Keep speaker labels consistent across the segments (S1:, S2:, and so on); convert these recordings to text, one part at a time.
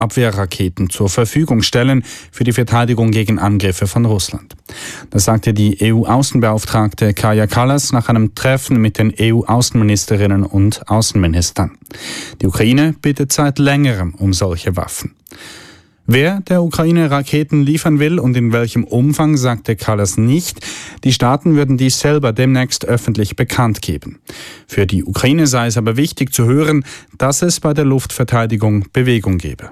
S1: Abwehrraketen zur Verfügung stellen für die Verteidigung gegen Angriffe von Russland. Das sagte die EU-Außenbeauftragte Kaja Kallas nach einem Treffen mit den EU-Außenministerinnen und Außenministern. Die Ukraine bittet seit längerem um solche Waffen. Wer der Ukraine Raketen liefern will und in welchem Umfang, sagte Kallas nicht. Die Staaten würden dies selber demnächst öffentlich bekannt geben. Für die Ukraine sei es aber wichtig zu hören, dass es bei der Luftverteidigung Bewegung gebe.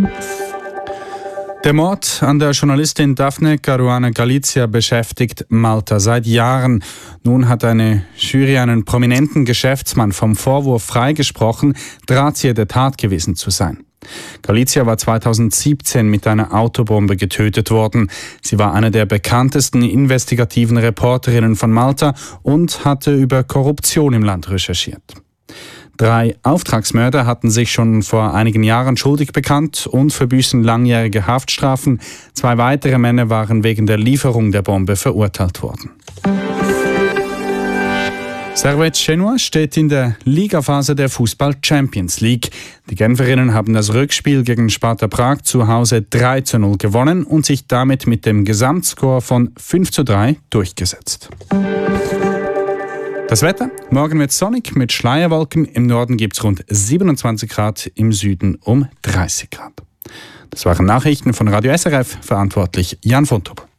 S1: Der Mord an der Journalistin Daphne Caruana Galizia beschäftigt Malta seit Jahren. Nun hat eine Jury einen prominenten Geschäftsmann vom Vorwurf freigesprochen, Drahtzieher der Tat gewesen zu sein. Galizia war 2017 mit einer Autobombe getötet worden. Sie war eine der bekanntesten investigativen Reporterinnen von Malta und hatte über Korruption im Land recherchiert. 3 Auftragsmörder hatten sich schon vor einigen Jahren schuldig bekannt und verbüßen langjährige Haftstrafen. 2 weitere Männer waren wegen der Lieferung der Bombe verurteilt worden. Servette Genua steht in der Ligaphase der Fußball-Champions League. Die Genferinnen haben das Rückspiel gegen Sparta Prag zu Hause 3:0 gewonnen und sich damit mit dem Gesamtscore von 5:3 durchgesetzt. Das Wetter? Morgen wird sonnig mit Schleierwolken. Im Norden gibt es rund 27 Grad, im Süden um 30 Grad. Das waren Nachrichten von Radio SRF, verantwortlich Jan von Tub.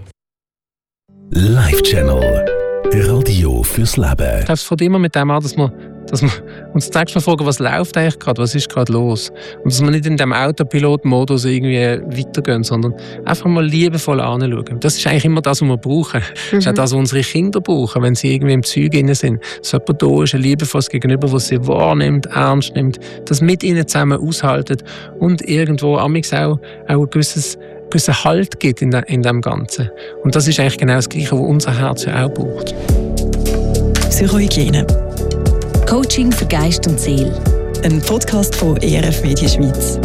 S2: Live Channel. Radio fürs Leben.
S3: Ich glaube, es fängt immer mit dem an, dass wir uns zunächst mal fragen, was läuft eigentlich gerade, was ist gerade los? Und dass wir nicht in dem Autopilot-Modus irgendwie weitergehen, sondern einfach mal liebevoll anschauen. Das ist eigentlich immer das, was wir brauchen. Das ist auch das, was unsere Kinder brauchen, wenn sie irgendwie im Zeug drin sind. So jemand da ist, ein liebevolles Gegenüber, das sie wahrnimmt, ernst nimmt, das mit ihnen zusammen aushaltet und irgendwo amigs auch ein gewissen Halt gibt in dem Ganzen. Und das ist eigentlich genau das Gleiche, was unser Herz ja auch braucht.
S4: Psychohygiene.
S5: Coaching für Geist und Seele.
S4: Ein Podcast von ERF Media Schweiz.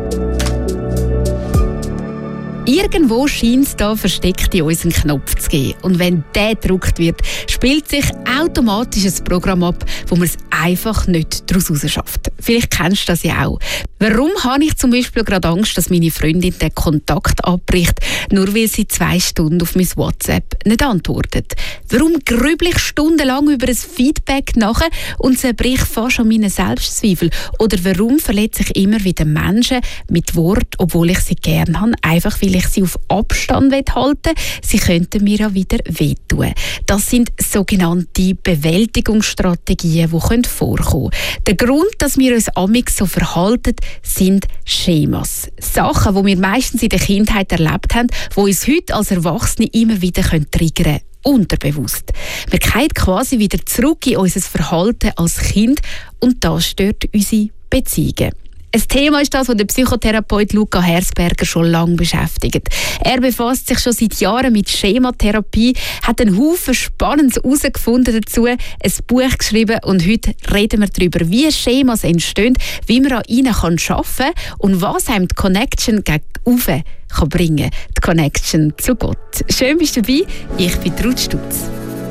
S5: Irgendwo scheint es da versteckt in uns einen Knopf zu geben. Und wenn der gedrückt wird, spielt sich automatisch ein Programm ab, wo man es einfach nicht daraus schafft. Vielleicht kennst du das ja auch. Warum habe ich zum Beispiel gerade Angst, dass meine Freundin den Kontakt abbricht, nur weil sie 2 Stunden auf mein WhatsApp nicht antwortet? Warum grüble ich stundenlang über ein Feedback nach und zerbricht fast an meinen Selbstzweifel? Oder warum verletze ich immer wieder Menschen mit Wort, obwohl ich sie gerne habe, einfach weil ich sie auf Abstand halten will? Sie könnten mir ja wieder wehtun. Das sind sogenannte Bewältigungsstrategien, die vorkommen können. Der Grund, dass wir uns amig so verhalten, sind Schemas. Sachen, die wir meistens in der Kindheit erlebt haben, die uns heute als Erwachsene immer wieder triggern können. Unterbewusst. Wir kehren quasi wieder zurück in unser Verhalten als Kind und das stört unsere Beziehungen. Ein Thema ist das, das der Psychotherapeut Luca Herzberger schon lange beschäftigt. Er befasst sich schon seit Jahren mit Schematherapie, hat einen Haufen Spannendes herausgefunden dazu, ein Buch geschrieben und heute reden wir darüber, wie Schemas entstehen, wie man an ihnen arbeiten kann und was einem die Connection gegen kann bringen, die Connection zu Gott. Schön bist du dabei, ich bin Ruth Stutz.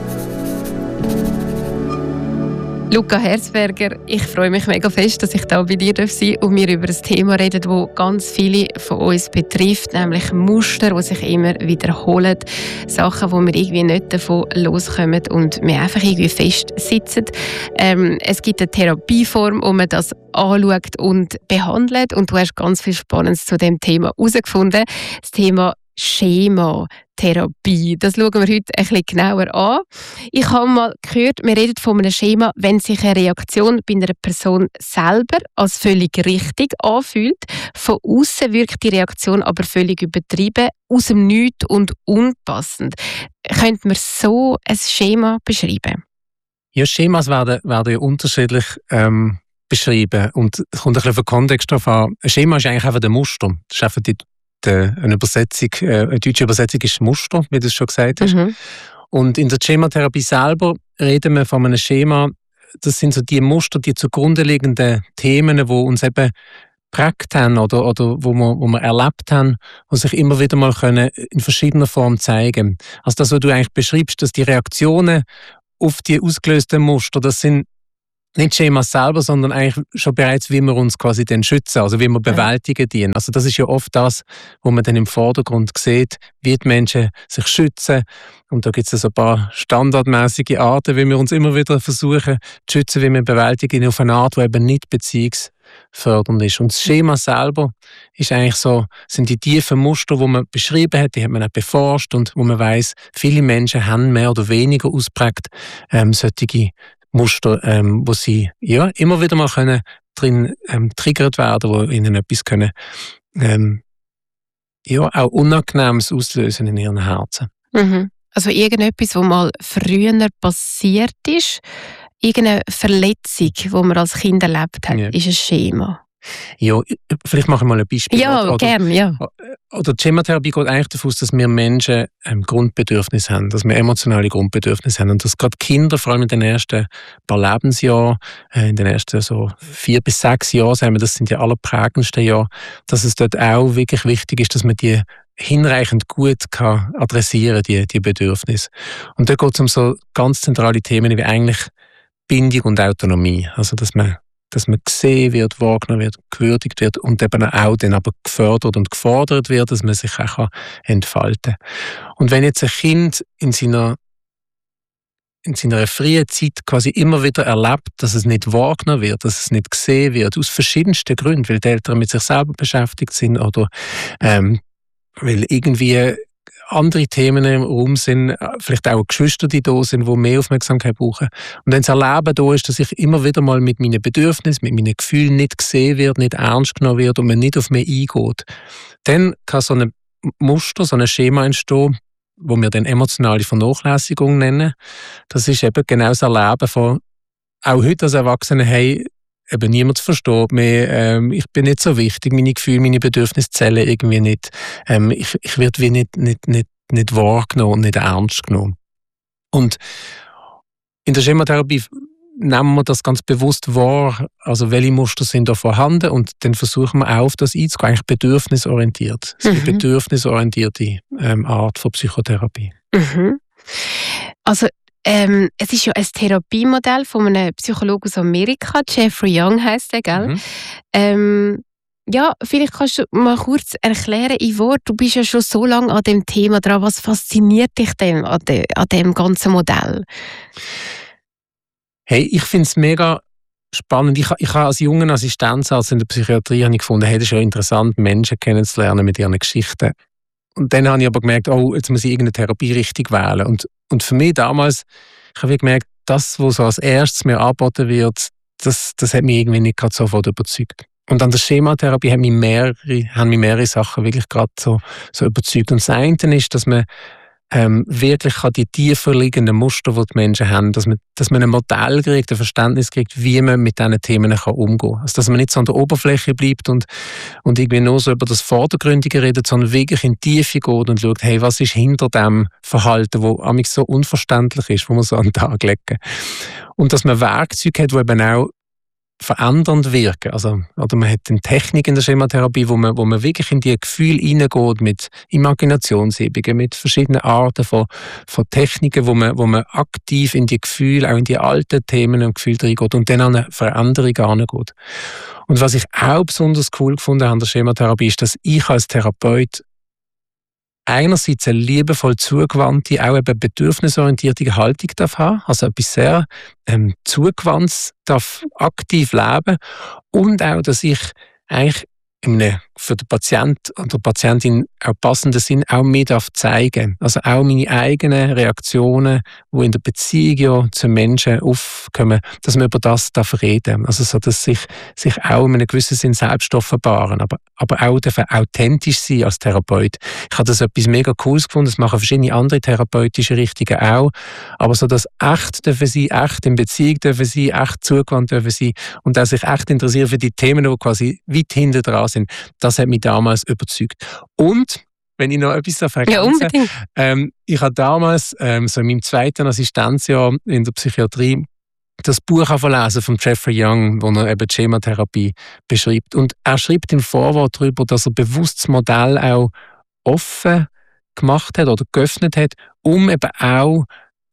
S5: Luca Herzberger, ich freue mich mega fest, dass ich da bei dir sein darf und wir über ein Thema reden, das ganz viele von uns betrifft, nämlich Muster, die sich immer wiederholen, Sachen, wo wir irgendwie nicht davon loskommen und wir einfach irgendwie festsitzen. Es gibt eine Therapieform, wo man das anschaut und behandelt und du hast ganz viel Spannendes zu dem Thema herausgefunden. Das Thema Schematherapie. Das schauen wir heute ein bisschen genauer an. Ich habe mal gehört, wir reden von einem Schema, wenn sich eine Reaktion bei einer Person selber als völlig richtig anfühlt. Von außen wirkt die Reaktion aber völlig übertrieben, aus dem Nichts und unpassend. Könnte man so ein Schema beschreiben?
S3: Ja, Schemas werden ja unterschiedlich beschrieben und es kommt ein bisschen auf den Kontext drauf an. Ein Schema ist eigentlich einfach ein Muster. Das ist einfach eine Übersetzung, eine deutsche Übersetzung ist Muster, wie du es schon gesagt hast. Und in der Schematherapie selber reden wir von einem Schema, das sind so die Muster, die zugrunde liegenden Themen, die uns eben geprägt haben oder wo wir erlebt haben, die sich immer wieder mal in verschiedener Form zeigen. Also das, was du eigentlich beschreibst, dass die Reaktionen auf die ausgelösten Muster, das sind nicht Schemas selber, sondern eigentlich schon bereits, wie wir uns quasi dann schützen, also wie wir bewältigen dienen. Also das ist ja oft das, wo man dann im Vordergrund sieht, wie die Menschen sich schützen. Und da gibt es ein paar standardmäßige Arten, wie wir uns immer wieder versuchen zu schützen, wie wir bewältigen, auf eine Art, die eben nicht beziehungsfördernd ist. Und das Schema selber ist eigentlich so, sind die tiefen Muster, die man beschrieben hat, die hat man auch beforscht und wo man weiss, viele Menschen haben mehr oder weniger ausprägt solche Muster, wo sie immer wieder mal können drin triggert werden, wo ihnen etwas können, auch Unangenehmes auslösen in ihren Herzen.
S6: Mhm. Also irgendetwas, was mal früher passiert ist, irgendeine Verletzung, die man als Kind erlebt hat, ist ein Schema.
S3: Ja, vielleicht mache ich mal ein Beispiel.
S6: Ja, gerne, ja.
S3: Oder die Schematherapie geht eigentlich davon aus, dass wir Menschen Grundbedürfnisse haben, dass wir emotionale Grundbedürfnisse haben und dass gerade Kinder, vor allem in den ersten paar Lebensjahren, in den ersten so 4 bis 6 Jahren, sagen wir, das sind die allerprägendsten Jahre, dass es dort auch wirklich wichtig ist, dass man die hinreichend gut kann adressieren, die Bedürfnisse. Und da geht es um so ganz zentrale Themen wie eigentlich Bindung und Autonomie. Also dass man gesehen wird, wahrgenommen wird, gewürdigt wird und eben auch dann aber gefördert und gefordert wird, dass man sich auch entfalten kann. Und wenn jetzt ein Kind in seiner frühen Zeit quasi immer wieder erlebt, dass es nicht wahrgenommen wird, dass es nicht gesehen wird, aus verschiedensten Gründen, weil die Eltern mit sich selber beschäftigt sind oder weil irgendwie andere Themen im Raum sind, vielleicht auch Geschwister, die da sind, die mehr Aufmerksamkeit brauchen. Und wenn das Erleben da ist, dass ich immer wieder mal mit meinen Bedürfnissen, mit meinen Gefühlen nicht gesehen wird, nicht ernst genommen wird und man nicht auf mich eingeht, dann kann so ein Muster, so ein Schema entstehen, wo wir dann emotionale Vernachlässigung nennen. Das ist eben genau das Erleben von, auch heute als Erwachsene, hey, eben niemand versteht mich, ich bin nicht so wichtig, meine Gefühle, meine Bedürfnisse zählen irgendwie nicht, ich werde wie nicht wahrgenommen und nicht ernst genommen. Und in der Schematherapie nehmen wir das ganz bewusst wahr, also welche Muster sind da vorhanden und dann versuchen wir auch auf das einzugehen, eigentlich bedürfnisorientiert. Das ist eine bedürfnisorientierte Art von Psychotherapie.
S6: Mhm. Also es ist ja ein Therapiemodell von einem Psychologen aus Amerika, Jeffrey Young heisst der, gell? Ja, vielleicht kannst du mal kurz erklären, Ivor, du bist ja schon so lange an dem Thema dran. Was fasziniert dich denn an dem ganzen Modell?
S3: Hey, ich finde es mega spannend. Ich habe als junger Assistenzarzt in der Psychiatrie gefunden, hey, das ist ja interessant, Menschen kennenzulernen mit ihren Geschichten. Und dann habe ich aber gemerkt, jetzt muss ich irgendeine Therapie richtig wählen. Und für mich damals, ich habe gemerkt, das, was so als erstes mir angeboten wird, das hat mich irgendwie nicht gerade sofort überzeugt. Und an der Schematherapie haben mich mehrere Sachen wirklich gerade so überzeugt. Und das eine ist, dass man wirklich die tiefer liegenden Muster, die die Menschen haben, dass man ein Modell kriegt, ein Verständnis kriegt, wie man mit diesen Themen umgehen kann. Also, dass man nicht so an der Oberfläche bleibt und irgendwie nur so über das Vordergründige redet, sondern wirklich in die Tiefe geht und schaut, hey, was ist hinter dem Verhalten, das amigs so unverständlich ist, wo man so an den Tag legen. Und dass man Werkzeuge hat, die eben auch verändernd wirken. Also, oder man hat eine Technik in der Schematherapie, wo man wirklich in die Gefühle hineingeht mit Imaginationsübungen, mit verschiedenen Arten von Techniken, wo man aktiv in die Gefühle, auch in die alten Themen und Gefühle reingeht und dann an eine Veränderung herangeht. Und was ich auch besonders cool gefunden habe an der Schematherapie, ist, dass ich als Therapeut einerseits eine liebevoll zugewandte, auch eben bedürfnisorientierte Haltung darf haben, also etwas sehr zugewandtes darf aktiv leben und auch, dass ich eigentlich für den Patient oder Patientin auch passenden Sinn auch mehr darf zeigen. Also auch meine eigenen Reaktionen, die in der Beziehung ja zu Menschen aufkommen, dass man über das darf reden. Also so, dass sich auch in einem gewissen Sinn selbst offenbaren, aber auch dürfen authentisch sein als Therapeut. Ich habe das etwas mega Cooles gefunden, das machen verschiedene andere therapeutische Richtungen auch, aber so das echt dürfen sein, echt in Beziehung dürfen sein, echt zugewandt dürfen sein und auch sich echt interessieren für die Themen, die quasi weit hinten dran sind. Das hat mich damals überzeugt. Und, wenn ich noch etwas ergänzen darf, ich habe damals, so in meinem zweiten Assistenzjahr in der Psychiatrie, das Buch lesen von Jeffrey Young, wo er eben die Schematherapie beschreibt. Und er schreibt im Vorwort darüber, dass er bewusst das Modell auch offen gemacht hat oder geöffnet hat, um eben auch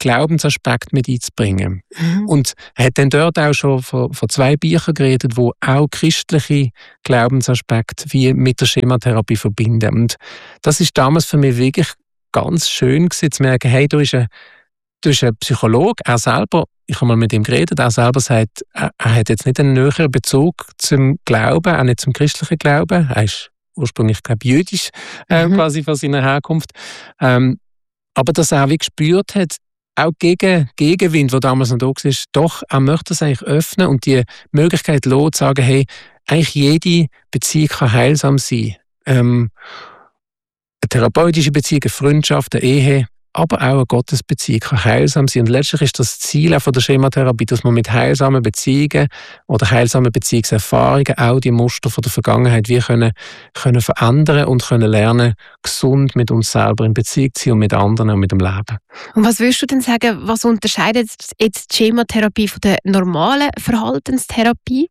S3: Glaubensaspekt mit einzubringen. Und er hat dann dort auch schon von 2 Büchern geredet, wo auch christliche Glaubensaspekte wie mit der Schematherapie verbinden. Und das ist damals für mich wirklich ganz schön gewesen, zu merken, hey, da ist ein Psychologe, er selber, ich habe mal mit ihm geredet, er selber sagt, er hat jetzt nicht einen näheren Bezug zum Glauben, auch nicht zum christlichen Glauben. Er ist ursprünglich, glaube ich, jüdisch, quasi von seiner Herkunft. Aber dass er auch wie gespürt hat, auch gegen Gegenwind, der damals noch da war, doch, er möchte es eigentlich öffnen und die Möglichkeit lassen, zu sagen, hey, eigentlich jede Beziehung kann heilsam sein. Eine therapeutische Beziehung, eine Freundschaft, eine Ehe, aber auch eine Gottesbeziehung kann heilsam sein. Und letztlich ist das Ziel auch von der Schematherapie, dass man mit heilsamen Beziehungen oder heilsamen Beziehungserfahrungen auch die Muster von der Vergangenheit wir können verändern und können lernen, gesund mit uns selber in Beziehung zu sein und mit anderen und mit dem Leben.
S6: Und was würdest du denn sagen, was unterscheidet jetzt die Schematherapie von der normalen Verhaltenstherapie?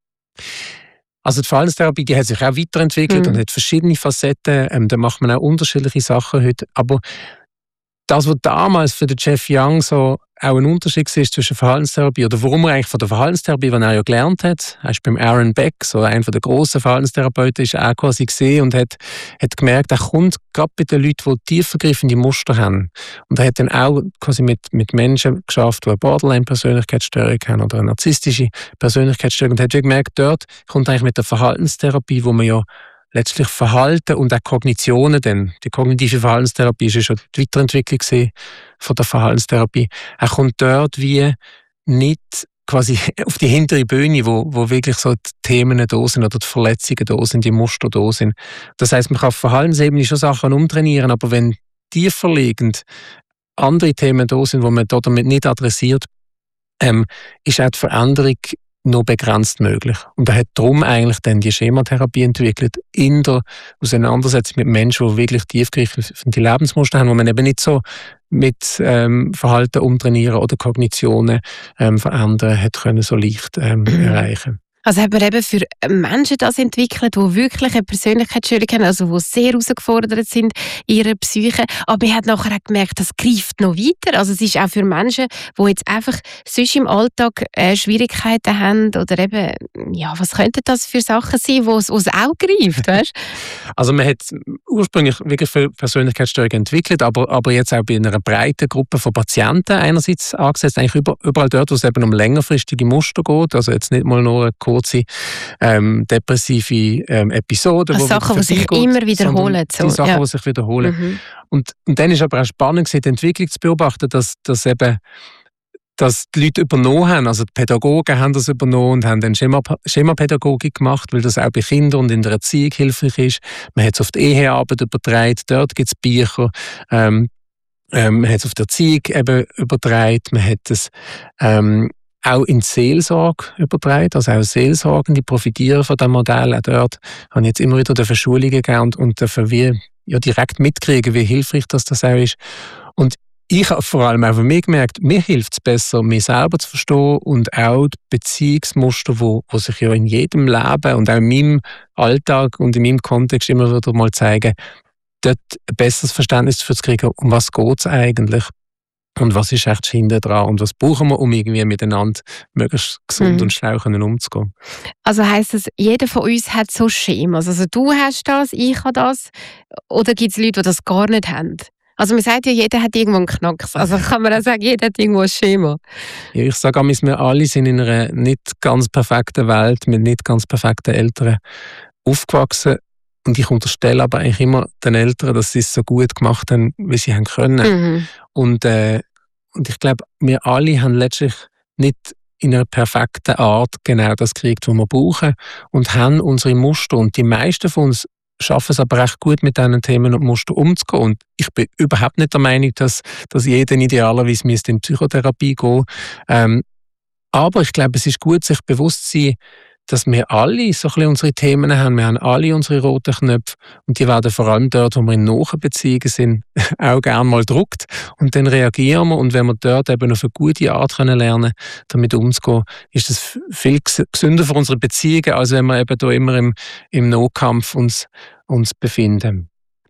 S3: Also die Verhaltenstherapie, die hat sich auch weiterentwickelt und hat verschiedene Facetten. Da macht man auch unterschiedliche Sachen heute. Aber das, was damals für den Jeff Young so auch ein Unterschied war zwischen Verhaltenstherapie oder warum er eigentlich von der Verhaltenstherapie, die er ja gelernt hat, er ist beim Aaron Beck, so einer der grossen Verhaltenstherapeuten, ist er quasi gesehen und hat gemerkt, er kommt gerade bei den Leuten, die tiefergreifende Muster haben. Und er hat dann auch quasi mit Menschen geschafft, die eine Borderline-Persönlichkeitsstörung haben oder eine narzisstische Persönlichkeitsstörung und hat gemerkt, dort kommt eigentlich mit der Verhaltenstherapie, wo man ja letztlich Verhalten und auch Kognitionen, denn die kognitive Verhaltenstherapie ist ja schon die Weiterentwicklung von der Verhaltenstherapie. Er kommt dort wie nicht quasi auf die hintere Bühne, wo wirklich so die Themen da sind oder die Verletzungen da sind, die Muster da sind. Das heisst, man kann auf Verhaltensebene schon Sachen umtrainieren, aber wenn tiefer liegend andere Themen da sind, die man damit nicht adressiert, ist auch die Veränderung noch begrenzt möglich. Und er hat darum eigentlich dann die Schematherapie entwickelt, in der Auseinandersetzung mit Menschen, die wirklich tiefgreifende Lebensmuster haben, wo man eben nicht so mit Verhalten umtrainieren oder Kognitionen verändern hat können, so leicht erreichen.
S6: Also hat man eben für Menschen das entwickelt, die wirklich eine Persönlichkeitsstörung haben, also die sehr herausgefordert sind in ihrer Psyche. Aber man hat nachher auch gemerkt, das greift noch weiter. Also es ist auch für Menschen, die jetzt einfach sonst im Alltag Schwierigkeiten haben oder eben, ja, was könnten das für Sachen sein, wo es auch greift, weißt?
S3: Also man hat ursprünglich wirklich viele Persönlichkeitsstörungen entwickelt, aber jetzt auch bei einer breiten Gruppe von Patienten einerseits angesetzt, eigentlich überall dort, wo es eben um längerfristige Muster geht, also jetzt nicht mal nur eine kurze depressive Episode.
S6: Also Sachen, die sich immer wiederholen.
S3: Die Sachen, die sich wiederholen. Und dann ist aber auch spannend, die Entwicklung zu beobachten, dass die Leute übernommen haben, also die Pädagogen haben das übernommen und haben dann Schemapädagogik gemacht, weil das auch bei Kindern und in der Erziehung hilfreich ist. Man hat es auf die Ehearbeit übertragen, dort gibt es Bücher. Man hat es auf die Erziehung eben übertragen, man hat es auch in die Seelsorge übertragen, also auch Seelsorgen, die profitieren von diesem Modell. Auch dort habe ich jetzt immer wieder Schulungen gegeben und dafür direkt mitkriegen, wie hilfreich das auch ist. Und ich habe vor allem auch für mich gemerkt, mir hilft es besser, mich selber zu verstehen und auch die Beziehungsmuster, die sich ja in jedem Leben und auch in meinem Alltag und in meinem Kontext immer wieder mal zeigen, dort ein besseres Verständnis dafür zu kriegen, um was geht es eigentlich. Und was ist echt hinten dran und was brauchen wir, um irgendwie miteinander möglichst gesund und schlau umzugehen?
S6: Also heisst das, jeder von uns hat so Schemas. Also du hast das, ich habe das. Oder gibt es Leute, die das gar nicht haben? Also man sagt ja, jeder hat irgendwo einen Knacks. Also kann man auch sagen, jeder hat irgendwo ein Schema.
S3: Ja, ich sage auch, wir alle sind in einer nicht ganz perfekten Welt mit nicht ganz perfekten Eltern aufgewachsen. Und ich unterstelle aber eigentlich immer den Eltern, dass sie es so gut gemacht haben, wie sie haben können. Und ich glaube, wir alle haben letztlich nicht in einer perfekten Art genau das gekriegt, was wir brauchen und haben unsere Muster. Und die meisten von uns schaffen es aber recht gut, mit diesen Themen und Mustern umzugehen. Und ich bin überhaupt nicht der Meinung, dass jeder idealerweise in Psychotherapie gehen müsste. Aber ich glaube, es ist gut, sich bewusst zu sein, dass wir alle so ein bisschen unsere Themen haben. Wir haben alle unsere roten Knöpfe und die werden vor allem dort, wo wir in nahen Beziehungen sind, auch gerne mal gedrückt. Und dann reagieren wir und wenn wir dort eben auf eine gute Art lernen, damit umzugehen, ist das viel gesünder für unsere Beziehungen, als wenn wir eben da immer im Nahkampf uns befinden.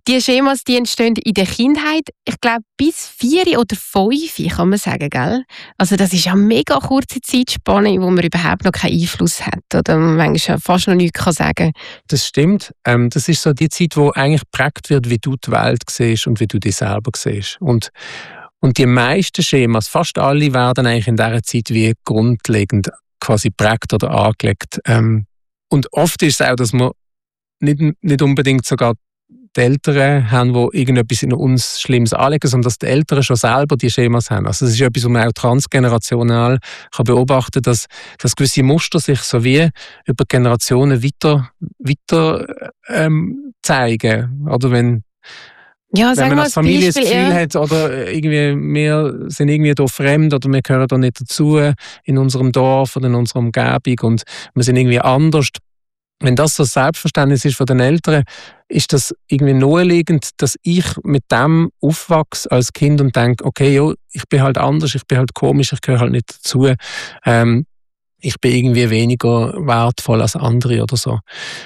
S6: die Schemas, die entstehen in der Kindheit, ich glaube, bis 4 oder 5, kann man sagen, gell? Also das ist ja eine mega kurze Zeitspanne, wo man überhaupt noch keinen Einfluss hat oder man manchmal fast noch nichts sagen kann.
S3: Das stimmt. Das ist so die Zeit, wo eigentlich geprägt wird, wie du die Welt siehst und wie du dich selber siehst. Und die meisten Schemas, fast alle, werden eigentlich in dieser Zeit wie grundlegend quasi geprägt oder angelegt. Und oft ist es auch, dass wir nicht unbedingt sogar die Eltern haben, die irgendetwas in uns Schlimmes anlegen, sondern dass die Eltern schon selber die Schemas haben. Also das ist etwas, was man auch transgenerational kann beobachten kann, dass gewisse Muster sich so wie über Generationen weiter zeigen. Oder wenn man als Familie das Gefühl hat, oder irgendwie, wir sind irgendwie hier fremd oder wir gehören da nicht dazu in unserem Dorf oder in unserer Umgebung und wir sind irgendwie anders. Wenn das so ein Selbstverständnis ist von den Eltern, ist das irgendwie naheliegend, dass ich mit dem aufwachse als Kind und denke, okay, jo, ich bin halt anders, ich bin halt komisch, ich gehöre halt nicht dazu. Ich bin irgendwie weniger wertvoll als andere oder so.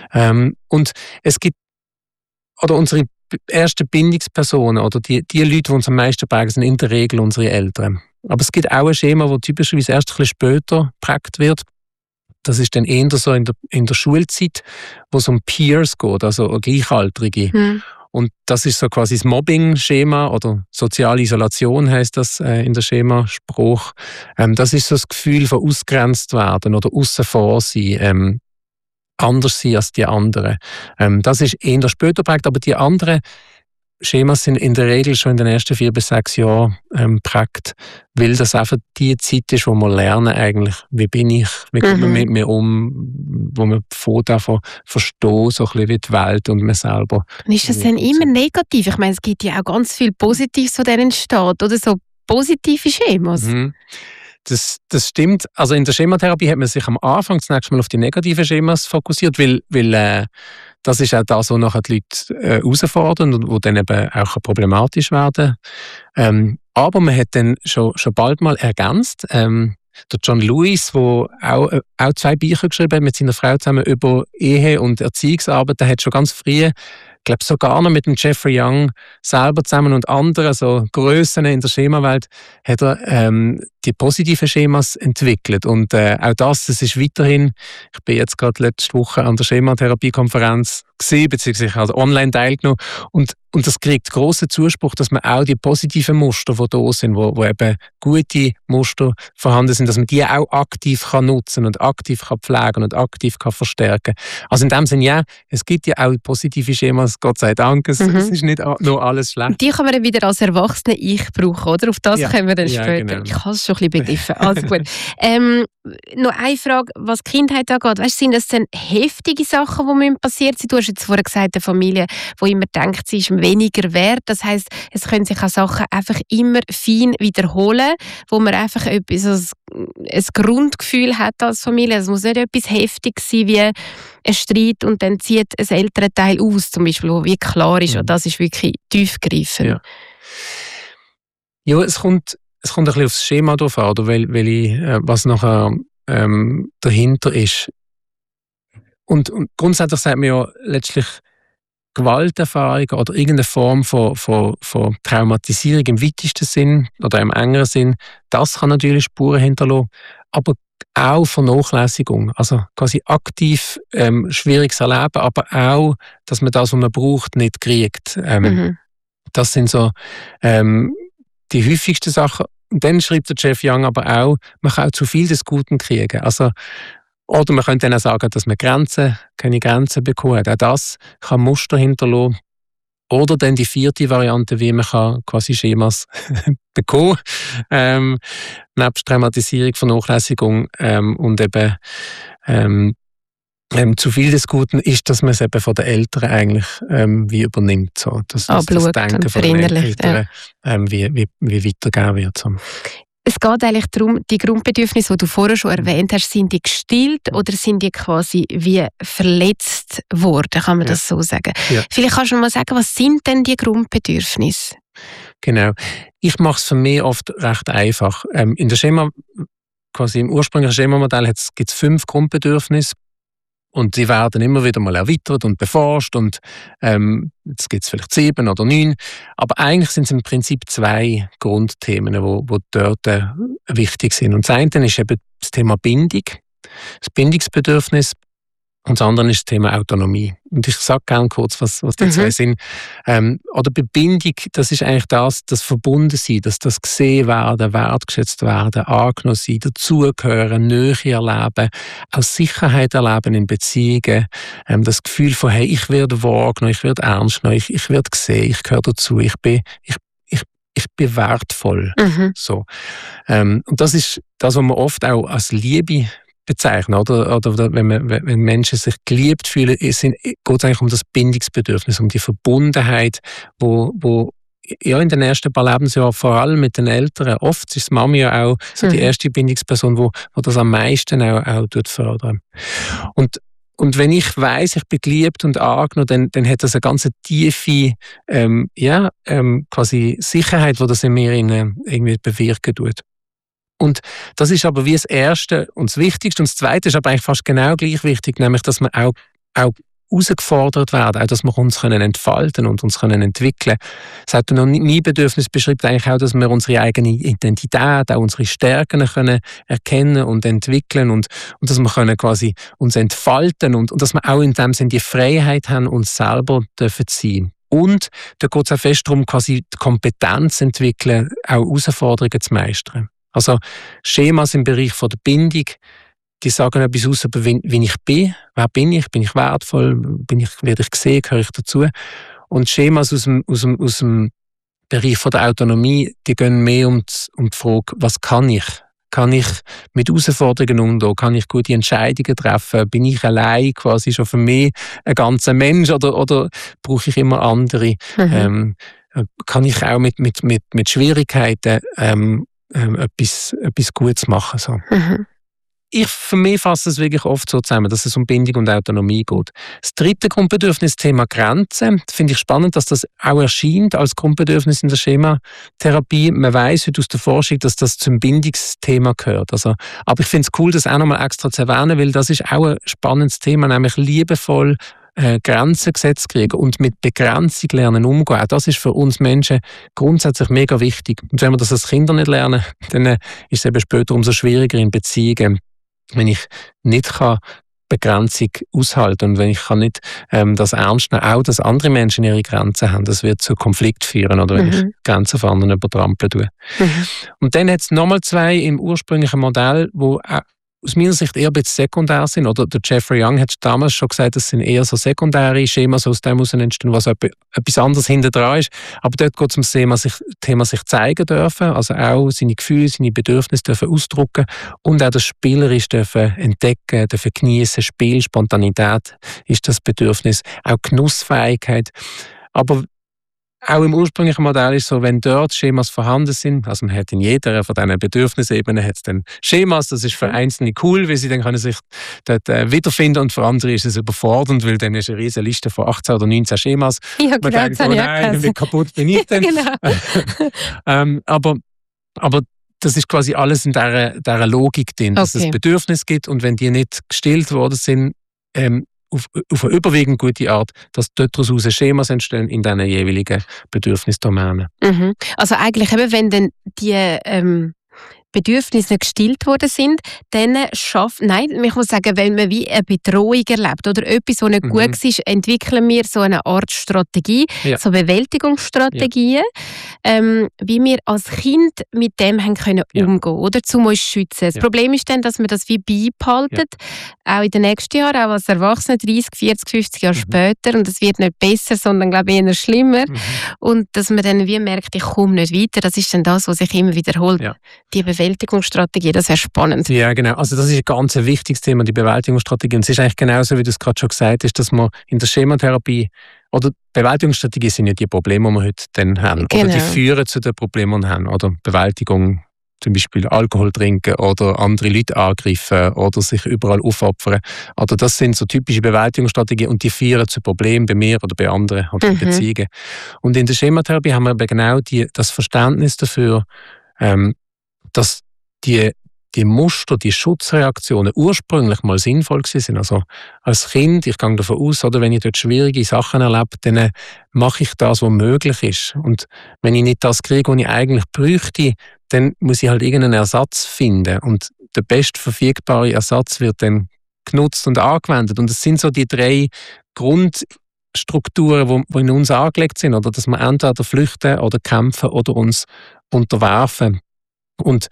S3: Und es gibt, oder unsere ersten Bindungspersonen oder die Leute, die uns am meisten prägen, sind in der Regel unsere Eltern. Aber es gibt auch ein Schema, das typischerweise erst ein bisschen später geprägt wird. Das ist dann eher so in der Schulzeit, wo es um Peers geht, also Gleichaltrige. Und das ist so quasi das Mobbing-Schema oder soziale Isolation heisst das in der Schemaspruch. Das ist so das Gefühl von ausgrenzt werden oder aussen vor sein, anders sein als die anderen. Das ist eher später geprägt, aber die anderen Schemas sind in der Regel schon in den ersten 4 bis 6 Jahren geprägt, weil das einfach die Zeit ist, wo wir lernen eigentlich, wie bin ich, wie geht man mit mir um, wo man davon verstehen, so ein bisschen wie die Welt und man selber.
S6: Und ist das dann immer negativ? Ich meine, es gibt ja auch ganz viel Positives, was dann entsteht, oder so positive Schemas.
S3: Das stimmt. Also in der Schematherapie hat man sich am Anfang zunächst mal auf die negativen Schemas fokussiert, weil das ist auch das, was nachher die Leute herausfordern und wo dann eben auch problematisch werden. Aber man hat dann schon bald mal ergänzt. Der John Lewis, der auch 2 Bücher geschrieben hat mit seiner Frau zusammen über Ehe und Erziehungsarbeit, der hat schon ganz früh, ich glaube sogar noch mit dem Jeffrey Young selber zusammen und anderen so Grössen in der Schemawelt, hat er die positiven Schemas entwickelt. Und auch das ist weiterhin, ich bin jetzt gerade letzte Woche an der Schematherapie-Konferenz gesehen, beziehungsweise also online teilgenommen. Und das kriegt grossen Zuspruch, dass man auch die positiven Muster, die da sind, wo eben gute Muster vorhanden sind, dass man die auch aktiv kann nutzen und aktiv kann pflegen und aktiv kann verstärken. Also in dem Sinne, ja, es gibt ja auch positive Schemas, Gott sei Dank, es ist nicht nur alles schlecht.
S6: Die kann man dann wieder als Erwachsene brauchen, oder? Auf das kommen wir dann später. Genau. Ich habe es schon ein bisschen begriffen. Also gut. Noch eine Frage, was die Kindheit angeht. Weißt, sind das dann heftige Sachen, die passiert sind? Du hast jetzt vorher gesagt, eine Familie, die immer denkt, sie ist weniger wert. Das heisst, es können sich auch Sachen einfach immer fein wiederholen, wo man einfach ein Grundgefühl hat als Familie. Es muss nicht etwas Heftiges sein wie ein Streit und dann zieht ein älterer Teil aus, zum Beispiel, wo wie klar ist, und das ist wirklich tiefgreifend.
S3: Ja, es kommt ein bisschen aufs Schema drauf an, oder was nachher dahinter ist. Und grundsätzlich sagt man ja letztlich, Gewalterfahrungen oder irgendeine Form von Traumatisierung im weitesten Sinn oder im engeren Sinn, das kann natürlich Spuren hinterlassen, aber auch Vernachlässigung, also quasi aktiv schwieriges Erleben, aber auch, dass man das, was man braucht, nicht kriegt. Das sind so die häufigsten Sachen. Und dann schreibt der Jeff Young aber auch, man kann auch zu viel des Guten kriegen. Also, oder man könnte dann auch sagen, dass man keine Grenzen bekommt. Auch das kann Muster hinterlassen. Oder dann die 4. Variante, wie man kann quasi Schemas bekommen nebst Traumatisierung, Vernachlässigung und eben zu viel des Guten ist, dass man es eben von den Eltern eigentlich wie übernimmt. So. Das Denken von den Eltern wie weitergegeben wird. So.
S6: Es geht eigentlich darum, die Grundbedürfnisse, die du vorher schon erwähnt hast, sind die gestillt oder sind die quasi wie verletzt worden, kann man das so sagen? Ja. Vielleicht kannst du mal sagen, was sind denn die Grundbedürfnisse?
S3: Genau. Ich mache es für mich oft recht einfach. In der Schema, quasi im ursprünglichen Schemamodell gibt es 5 Grundbedürfnisse. Und die werden immer wieder mal erweitert und beforscht und jetzt gibt es vielleicht 7 oder 9. Aber eigentlich sind es im Prinzip 2 Grundthemen, wo dort wichtig sind. Und das eine ist eben das Thema Bindung, das Bindungsbedürfnis. Und das andere ist das Thema Autonomie. Und ich sage gerne kurz, was die 2 sind. Oder bei Bindung, das ist eigentlich das Verbundensein, das gesehen werden, wertgeschätzt werden, angenommen sein, dazugehören, Nähe erleben, auch Sicherheit erleben in Beziehungen, das Gefühl von, hey, ich werde wahrgenommen, ich werde ernst genommen, ich werde gesehen, ich gehöre dazu, ich bin wertvoll. So. Und das ist das, was man oft auch als Liebe bezeichnen, oder wenn Menschen sich geliebt fühlen, geht es eigentlich um das Bindungsbedürfnis, um die Verbundenheit, wo ja in den ersten paar Lebensjahren, vor allem mit den Eltern, oft ist Mami ja auch so die erste Bindungsperson, wo das am meisten auch fördern. Und wenn ich weiss, ich bin geliebt und angenommen, dann hat das eine ganz tiefe quasi Sicherheit, die das in mir irgendwie bewirken tut. Und das ist aber wie das Erste und das Wichtigste. Und das Zweite ist aber eigentlich fast genau gleich wichtig, nämlich, dass wir auch herausgefordert werden, auch, dass wir uns entfalten und uns entwickeln können. Das Autonomiebedürfnis beschreibt eigentlich auch, dass wir unsere eigene Identität, auch unsere Stärken erkennen und entwickeln und dass wir quasi uns entfalten und dass wir auch in dem Sinne die Freiheit haben, uns selber dürfen sein. Und da geht es auch fest darum, quasi die Kompetenz zu entwickeln, auch Herausforderungen zu meistern. Also Schemas im Bereich von der Bindung, die sagen etwas aus über wie ich bin. Wer bin ich? Bin ich wertvoll? Werde ich gesehen? Gehöre ich dazu? Und Schemas aus dem Bereich von der Autonomie, die gehen mehr um die Frage, was kann ich? Kann ich mit Herausforderungen umgehen? Kann ich gute Entscheidungen treffen? Bin ich allein quasi schon für mich ein ganzer Mensch oder brauche ich immer andere? Kann ich auch mit Schwierigkeiten etwas Gutes machen. So. Für mich fasse es wirklich oft so zusammen, dass es um Bindung und Autonomie geht. Das dritte Grundbedürfnis, Thema Grenzen, finde ich spannend, dass das auch erscheint als Grundbedürfnis in der Schematherapie. Man weiss heute aus der Forschung, dass das zum Bindungsthema gehört. Aber ich finde es cool, das auch nochmal extra zu erwähnen, weil das ist auch ein spannendes Thema, nämlich liebevoll Grenzen gesetzt kriegen und mit Begrenzung lernen umgehen. Auch das ist für uns Menschen grundsätzlich mega wichtig. Und wenn wir das als Kinder nicht lernen, dann ist es eben später umso schwieriger in Beziehungen, wenn ich nicht Begrenzung aushalten und wenn ich nicht das ernst nehmen, auch dass andere Menschen ihre Grenzen haben, das wird zu Konflikt führen oder wenn ich Grenzen von anderen übertrampeln tue. Und dann hat es nochmal 2 im ursprünglichen Modell, wo aus meiner Sicht eher ein bisschen sekundär sind. Oder der Jeffrey Young hat damals schon gesagt, das sind eher so sekundäre Schemas, aus dem heraus entstehen, was etwas anderes hinter dran ist. Aber dort geht es um das Thema sich zeigen dürfen, also auch seine Gefühle, seine Bedürfnisse dürfen ausdrücken und auch das Spielerisch dürfen entdecken, dürfen genießen. Spiel, Spontanität ist das Bedürfnis, auch Genussfähigkeit. Aber auch im ursprünglichen Modell ist es so, wenn dort Schemas vorhanden sind, also man hat in jeder von diesen Bedürfnisebenen hat es dann Schemas, das ist für Einzelne cool, weil sie dann können sich dort wiederfinden und für andere ist es überfordernd, weil dann ist eine riesige Liste von 18 oder 19 Schemas.
S6: Ja,
S3: man denkt, oh nein, wie kaputt bin ich denn?
S6: Genau.
S3: Aber das ist quasi alles in dieser Logik drin, dass es Bedürfnisse gibt und wenn die nicht gestillt worden sind, auf eine überwiegend gute Art, dass daraus Schemas entstehen in diesen jeweiligen Bedürfnisdomänen.
S6: Also eigentlich eben, wenn dann die Bedürfnisse nicht gestillt worden sind, dann ich muss sagen, wenn man wie eine Bedrohung erlebt oder etwas, was nicht gut ist, entwickeln wir so eine Art Strategie, so Bewältigungsstrategien, wie wir als Kind mit dem haben können umgehen, oder? Zum uns schützen. Das Problem ist dann, dass wir das wie beibehalten, auch in den nächsten Jahren, auch als Erwachsene, 30, 40, 50 Jahre später, und es wird nicht besser, sondern glaube ich eher schlimmer. Und dass man dann wie merkt, ich komme nicht weiter, das ist dann das, was sich immer wiederholt. Die Bewältigungsstrategie, das wäre spannend. Ja, genau. Also das ist ein ganz wichtiges Thema, die Bewältigungsstrategie. Und es ist eigentlich genauso, wie du es gerade schon gesagt hast, dass man in der Schematherapie oder Bewältigungsstrategien sind ja die Probleme, die wir heute dann haben. Genau. Oder die führen zu den Problemen, die wir haben. Oder Bewältigung, zum Beispiel Alkohol trinken oder andere Leute angreifen oder sich überall aufopfern. Also das sind so typische Bewältigungsstrategien und die führen zu Problemen bei mir oder bei anderen oder in Beziehungen. Und in der Schematherapie haben wir eben genau das Verständnis dafür, dass die
S3: die Muster, die Schutzreaktionen ursprünglich mal sinnvoll sind. Also als Kind, ich gehe davon aus, oder wenn ich dort schwierige Sachen erlebe, dann mache ich das, was möglich ist. Und wenn ich nicht das kriege, was ich eigentlich bräuchte, dann muss ich halt irgendeinen Ersatz finden. Und der best verfügbare Ersatz wird dann genutzt und angewendet. Und es sind so die 3 Grundstrukturen, die in uns angelegt sind, oder dass wir entweder flüchten oder kämpfen oder uns unterwerfen. Und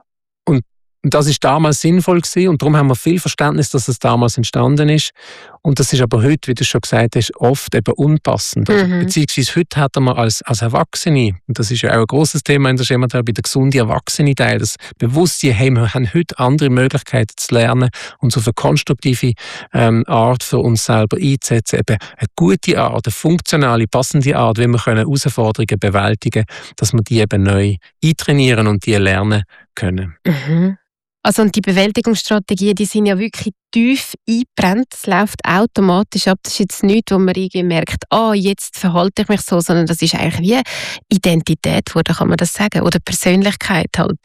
S3: das ist damals sinnvoll gewesen und darum haben wir viel Verständnis, dass es damals entstanden ist. Und das ist aber heute, wie du schon gesagt hast, oft eben unpassend. Beziehungsweise heute hat man als Erwachsene, und das ist ja auch ein grosses Thema in der Schematherapie, der gesunde Erwachsene-Teil, das Bewusstsein, hey, wir haben heute andere Möglichkeiten zu lernen und auf eine konstruktive Art für uns selber einzusetzen. Eben eine gute Art, eine funktionale, passende Art, wie wir Herausforderungen bewältigen können, dass wir die eben neu eintrainieren und die lernen können.
S6: Also und die Bewältigungsstrategien, die sind ja wirklich tief eingebrannt. Es läuft automatisch ab. Das ist jetzt nichts, wo man irgendwie merkt, jetzt verhalte ich mich so, sondern das ist eigentlich wie Identität, kann man das sagen, oder Persönlichkeit halt.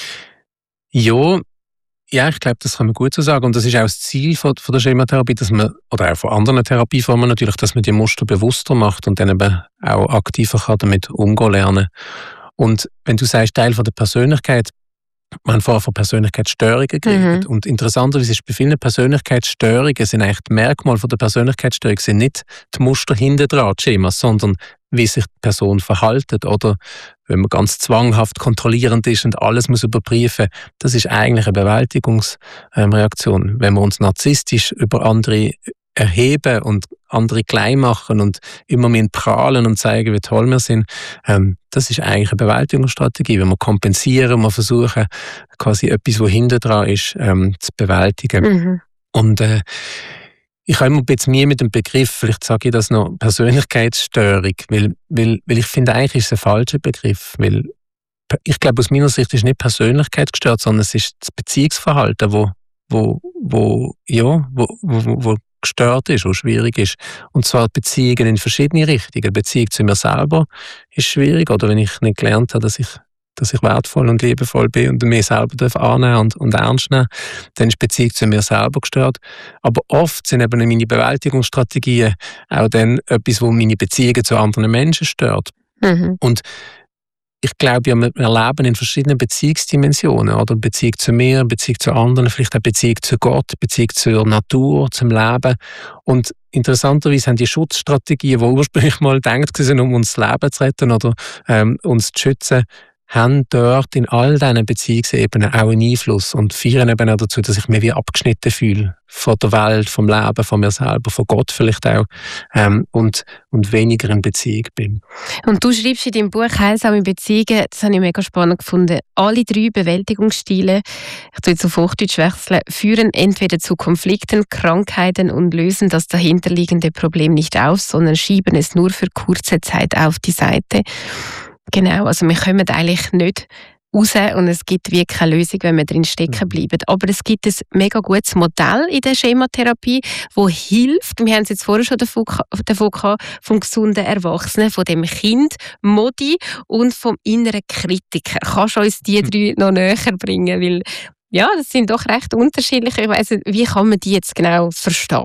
S3: Ja, ich glaube, das kann man gut so sagen. Und das ist auch das Ziel von der Schematherapie, dass man, oder auch von anderen Therapieformen natürlich, dass man die Muster bewusster macht und dann eben auch aktiver kann damit umgehen lernen. Und wenn du sagst, Teil von der Persönlichkeit, wir haben vorher von Persönlichkeitsstörungen geredet. Und interessanterweise ist bei vielen Persönlichkeitsstörungen sind eigentlich die Merkmale von der Persönlichkeitsstörung sind nicht die Muster hinten dran, die Schemas, sondern wie sich die Person verhält oder wenn man ganz zwanghaft kontrollierend ist und alles muss überprüfen, das ist eigentlich eine Bewältigungsreaktion. Wenn wir uns narzisstisch über andere erheben und andere klein machen und immer mehr prahlen und zeigen, wie toll wir sind, das ist eigentlich eine Bewältigungsstrategie. Wenn wir kompensieren, wir versuchen, quasi etwas, was hinten dran ist, zu bewältigen. Und ich habe immer ein bisschen Mühe mit dem Begriff, vielleicht sage ich das noch, Persönlichkeitsstörung, weil ich finde, eigentlich ist es ein falscher Begriff, weil ich glaube, aus meiner Sicht ist nicht Persönlichkeit gestört, sondern es ist das Beziehungsverhalten, wo gestört ist, wo schwierig ist. Und zwar Beziehungen in verschiedene Richtungen. Eine Beziehung zu mir selber ist schwierig, oder wenn ich nicht gelernt habe, dass ich wertvoll und liebevoll bin und mir selber annehmen und ernst nehmen, dann ist die Beziehung zu mir selber gestört. Aber oft sind eben meine Bewältigungsstrategien auch dann etwas, wo meine Beziehungen zu anderen Menschen stört. Und ich glaube, wir leben in verschiedenen Beziehungsdimensionen, oder? Beziehung zu mir, Beziehung zu anderen, vielleicht auch Beziehung zu Gott, Beziehung zur Natur, zum Leben. Und interessanterweise haben die Schutzstrategien, die ursprünglich mal gedacht waren, um uns das Leben zu retten oder uns zu schützen, haben dort in all diesen Beziehungsebenen auch einen Einfluss und führen eben auch dazu, dass ich mich wie abgeschnitten fühle von der Welt, vom Leben, von mir selber, von Gott vielleicht auch und weniger in Beziehung bin.
S6: Und du schreibst in deinem Buch «Heilsame Beziehungen», das habe ich mega spannend gefunden, alle 3 Bewältigungsstile, ich tue jetzt auf Hochdeutsch wechseln, führen entweder zu Konflikten, Krankheiten und lösen das dahinterliegende Problem nicht auf, sondern schieben es nur für kurze Zeit auf die Seite. Genau, also wir kommen eigentlich nicht raus und es gibt wirklich keine Lösung, wenn wir drin stecken bleiben. Aber es gibt ein mega gutes Modell in der Schematherapie, das hilft. Wir haben es jetzt vorher schon davon gehabt, vom gesunden Erwachsenen, von dem Kind, Modi und vom inneren Kritiker. Kannst du uns die 3 noch näher bringen? Weil ja, das sind doch recht unterschiedliche. Ich weiss nicht, wie kann man die jetzt genau verstehen?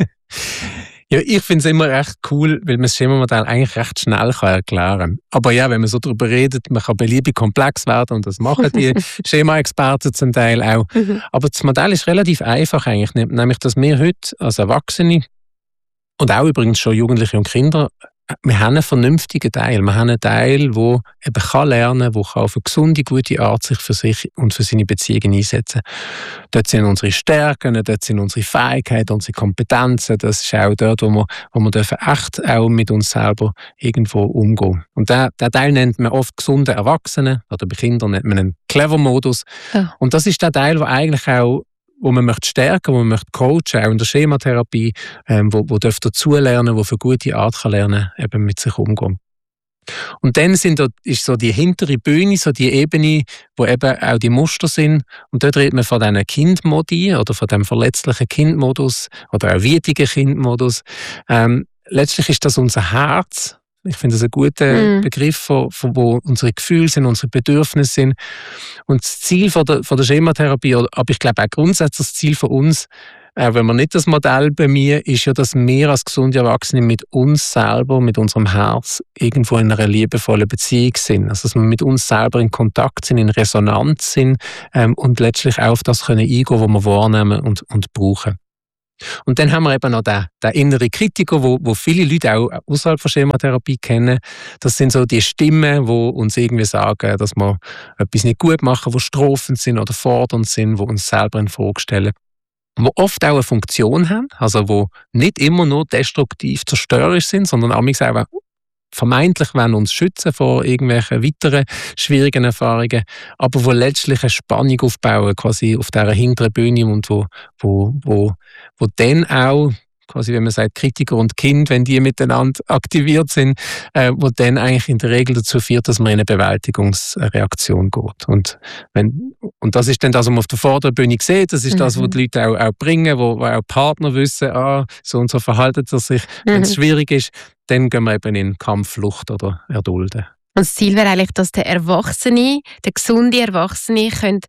S3: Ja, ich finde es immer recht cool, weil man das Schemamodell eigentlich recht schnell erklären kann. Aber ja, wenn man so darüber redet, man kann beliebig komplex werden und das machen die Schema-Experten zum Teil auch. Aber das Modell ist relativ einfach eigentlich, nämlich dass wir heute als Erwachsene und auch übrigens schon Jugendliche und Kinder, wir haben einen vernünftigen Teil. Wir haben einen Teil, der eben lernen kann, der auf eine gesunde, gute Art sich für sich und für seine Beziehungen einsetzen kann. Dort sind unsere Stärken, dort sind unsere Fähigkeiten, unsere Kompetenzen. Das ist auch dort, wo wir dürfen echt auch mit uns selber irgendwo umgehen. Und der Teil nennt man oft gesunde Erwachsene, oder bei Kindern nennt man einen Clever-Modus. Ja. Und das ist der Teil, der eigentlich auch wo man möchte stärken, wo man möchte coachen, auch in der Schematherapie, wo dürfte dazulernen, wo für gute Art kann lernen, eben mit sich umgehen. Und dann ist so die hintere Bühne, so die Ebene, wo eben auch die Muster sind. Und dort redet man von diesen Kindmodi oder von dem verletzlichen Kindmodus oder auch wütigen Kindmodus. Letztlich ist das unser Herz, Ich finde das ein guter Begriff, von wo unsere Gefühle sind, unsere Bedürfnisse sind. Und das Ziel von der Schematherapie, aber ich glaube auch grundsätzlich das Ziel von uns, auch wenn man nicht das Modell bei mir, ist ja, dass wir als gesunde Erwachsene mit uns selber, mit unserem Herz irgendwo in einer liebevollen Beziehung sind. Also dass wir mit uns selber in Kontakt sind, in Resonanz sind und letztlich auch auf das können eingehen, was wir wahrnehmen und brauchen. Und dann haben wir eben noch den inneren Kritiker, wo viele Leute auch außerhalb von Schematherapie kennen. Das sind so die Stimmen, die uns irgendwie sagen, dass wir etwas nicht gut machen, die strafend sind oder fordernd sind, die uns selber in Frage stellen. Die oft auch eine Funktion haben, also die nicht immer nur destruktiv zerstörerisch sind, sondern auch vermeintlich wollen uns schützen vor irgendwelchen weiteren schwierigen Erfahrungen, aber wo letztlich eine Spannung aufbauen, quasi auf dieser hinteren Bühne und wo dann auch, quasi wenn man sagt Kritiker und Kind, wenn die miteinander aktiviert sind, wo dann eigentlich in der Regel dazu führt, dass man in eine Bewältigungsreaktion geht. Und das ist dann das, was man auf der Vorderbühne sieht, das ist das, was die Leute auch bringen, wo auch Partner wissen, so und so verhalten er sich. Wenn es schwierig ist, dann gehen wir eben in Kampf, Flucht oder Erdulden.
S6: Und das Ziel wäre eigentlich, dass der gesunde Erwachsene könnte,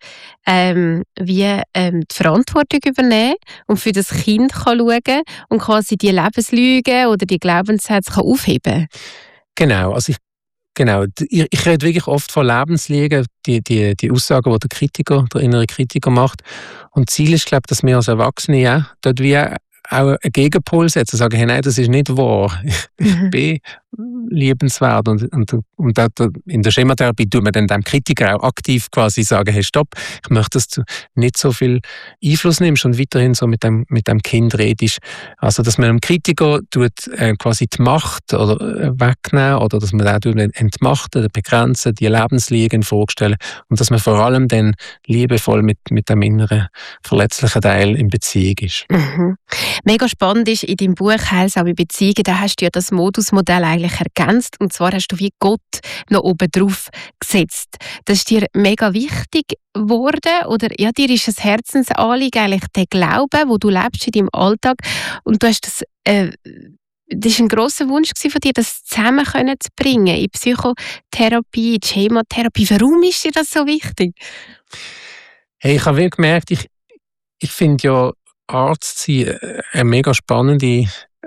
S6: die Verantwortung übernehmen und für das Kind kann schauen und quasi die Lebenslügen oder die Glaubenssätze kann aufheben.
S3: Genau, also ich rede wirklich oft von Lebenslügen, die Aussagen, die der innere Kritiker macht. Und Ziel ist, glaube ich, dass wir als Erwachsene ja dort wie auch einen Gegenpol setzen, sagen, hey, nein, das ist nicht wahr. Ich bin liebenswert. Und in der Schematherapie tut man dann dem Kritiker auch aktiv quasi sagen, hey, stopp, ich möchte, dass du nicht so viel Einfluss nimmst und weiterhin so mit dem Kind redest. Also, dass man dem Kritiker quasi die Macht oder wegnehmen oder dass man auch entmachten, begrenzen, die Lebenslügen in Frage stellen und dass man vor allem dann liebevoll mit dem inneren, verletzlichen Teil in Beziehung ist.
S6: Mega spannend ist in deinem Buch «Heilsame Beziehungen», da hast du ja das Modusmodell eigentlich ergänzt und zwar hast du wie Gott noch oben drauf gesetzt. Das ist dir mega wichtig geworden oder ja, dir ist ein Herzensanliegen eigentlich der Glaube, wo du lebst in deinem Alltag und du hast das war ein grosser Wunsch von dir, das zusammen zu bringen in Psychotherapie, in Schematherapie. Warum ist dir das so wichtig?
S3: Hey, ich habe wirklich gemerkt, ich finde ja Arzt sein eine mega spannende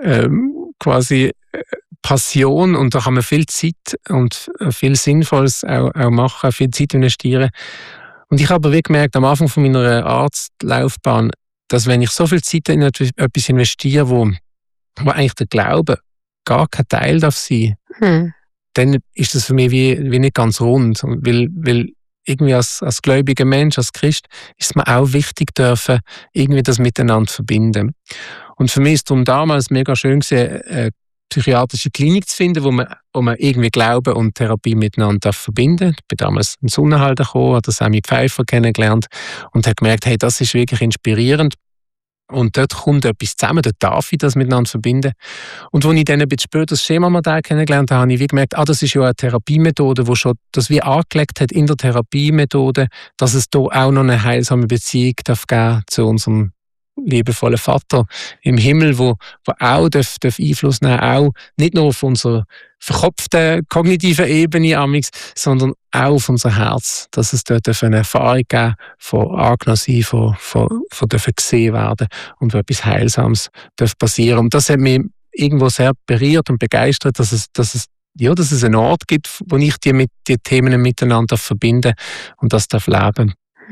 S3: quasi Passion und da kann man viel Zeit und viel Sinnvolles auch machen, viel Zeit investieren. Und ich habe wirklich gemerkt, am Anfang von meiner Arztlaufbahn, dass wenn ich so viel Zeit in etwas investiere, wo eigentlich der Glaube gar kein Teil darf sein, dann ist das für mich wie nicht ganz rund. Weil irgendwie als gläubiger Mensch, als Christ, ist es mir auch wichtig, dürfen irgendwie das miteinander verbinden. Und für mich ist es darum damals mega schön gewesen, eine psychiatrische Klinik zu finden, wo man irgendwie Glauben und Therapie miteinander verbinden darf. Ich bin damals in Sonnenhalter gekommen, habe Sammy Pfeiffer kennengelernt und habe gemerkt, hey, das ist wirklich inspirierend. Und dort kommt etwas zusammen, dort darf ich das miteinander verbinden. Und als ich dann ein bisschen später das Schemamodell kennengelernt habe, habe ich gemerkt, das ist ja eine Therapiemethode, die schon das wie angelegt hat in der Therapiemethode, dass es da auch noch eine heilsame Beziehung darf geben zu unserem liebevollen Vater im Himmel, wo auch darf Einfluss nehmen, auch nicht nur auf unserer verkopften, kognitiven Ebene, sondern auch auf unser Herz, dass es dort eine Erfahrung geben von angenommen sein, von dürfen gesehen werden und wo etwas Heilsames darf passieren. Und das hat mich irgendwo sehr berührt und begeistert, dass es einen Ort gibt, wo ich die Themen miteinander verbinde und das darf leben.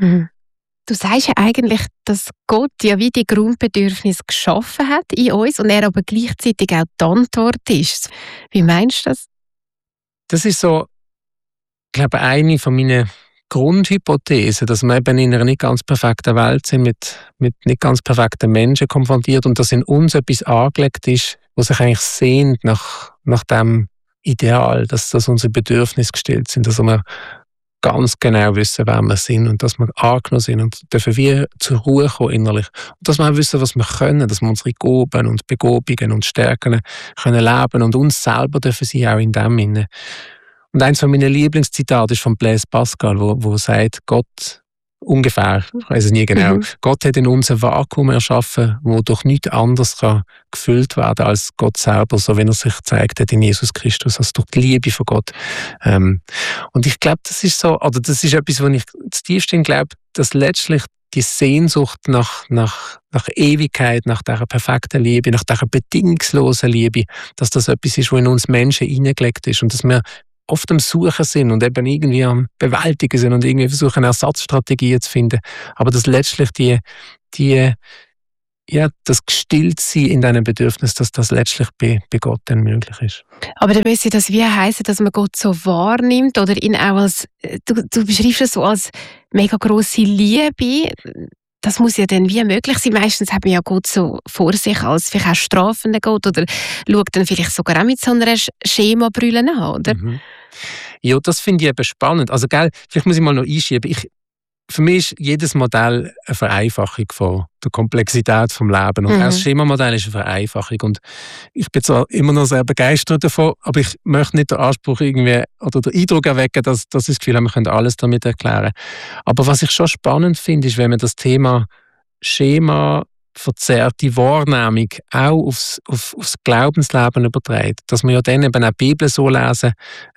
S6: Du sagst ja eigentlich, dass Gott ja wie die Grundbedürfnisse geschaffen hat in uns und er aber gleichzeitig auch die Antwort ist. Wie meinst du das?
S3: Das ist so, ich glaube, eine von meinen Grundhypothesen, dass wir eben in einer nicht ganz perfekten Welt sind, mit nicht ganz perfekten Menschen konfrontiert und dass in uns etwas angelegt ist, was sich eigentlich sehnt nach dem Ideal, dass unsere Bedürfnisse gestillt sind, dass wir ganz genau wissen, wer wir sind und dass wir angenommen sind und dürfen wir zur Ruhe kommen innerlich. Und dass wir auch wissen, was wir können, dass wir unsere Gaben und Begabungen und Stärken können leben und uns selber dürfen sie auch in dem inne. Und eins von meinen Lieblingszitate ist von Blaise Pascal, wo sagt, Gott ungefähr, ich weiß es nie genau. Gott hat in uns ein Vakuum erschaffen, wo durch nichts anderes kann gefüllt werden als Gott selber, so wie er sich gezeigt hat in Jesus Christus, also durch die Liebe von Gott. Und ich glaube, das ist so, oder das ist etwas, wo ich zutiefst glaube, dass letztlich die Sehnsucht nach Ewigkeit, nach dieser perfekten Liebe, nach dieser bedingungslosen Liebe, dass das etwas ist, was in uns Menschen hineingelegt ist und dass wir oft am Suchen sind und eben irgendwie am Bewältigen sind und irgendwie versuchen, Ersatzstrategien zu finden. Aber dass letztlich das Gestilltsein in diesen Bedürfnissen, dass das letztlich bei Gott dann möglich ist.
S6: Aber dann müsste das wie heißen, dass man Gott so wahrnimmt oder ihn auch als, du beschreibst es so als mega grosse Liebe. Das muss ja dann wie möglich sein. Meistens hat man ja Gott so vor sich als vielleicht auch strafender Gott oder schaut dann vielleicht sogar auch mit so einer Schemabrille an, oder?
S3: Ja, das finde ich eben spannend. Also, vielleicht muss ich mal noch einschieben. Für mich ist jedes Modell eine Vereinfachung von der Komplexität des Lebens. Und auch das Schemamodell ist eine Vereinfachung. Und ich bin zwar immer noch sehr begeistert davon, aber ich möchte nicht den Anspruch irgendwie oder den Eindruck erwecken, dass ich das Gefühl habe, wir können alles damit erklären. Aber was ich schon spannend finde, ist, wenn man das Thema Schema verzerrte Wahrnehmung auch aufs Glaubensleben überträgt. Dass wir ja dann eben auch die Bibel so lesen,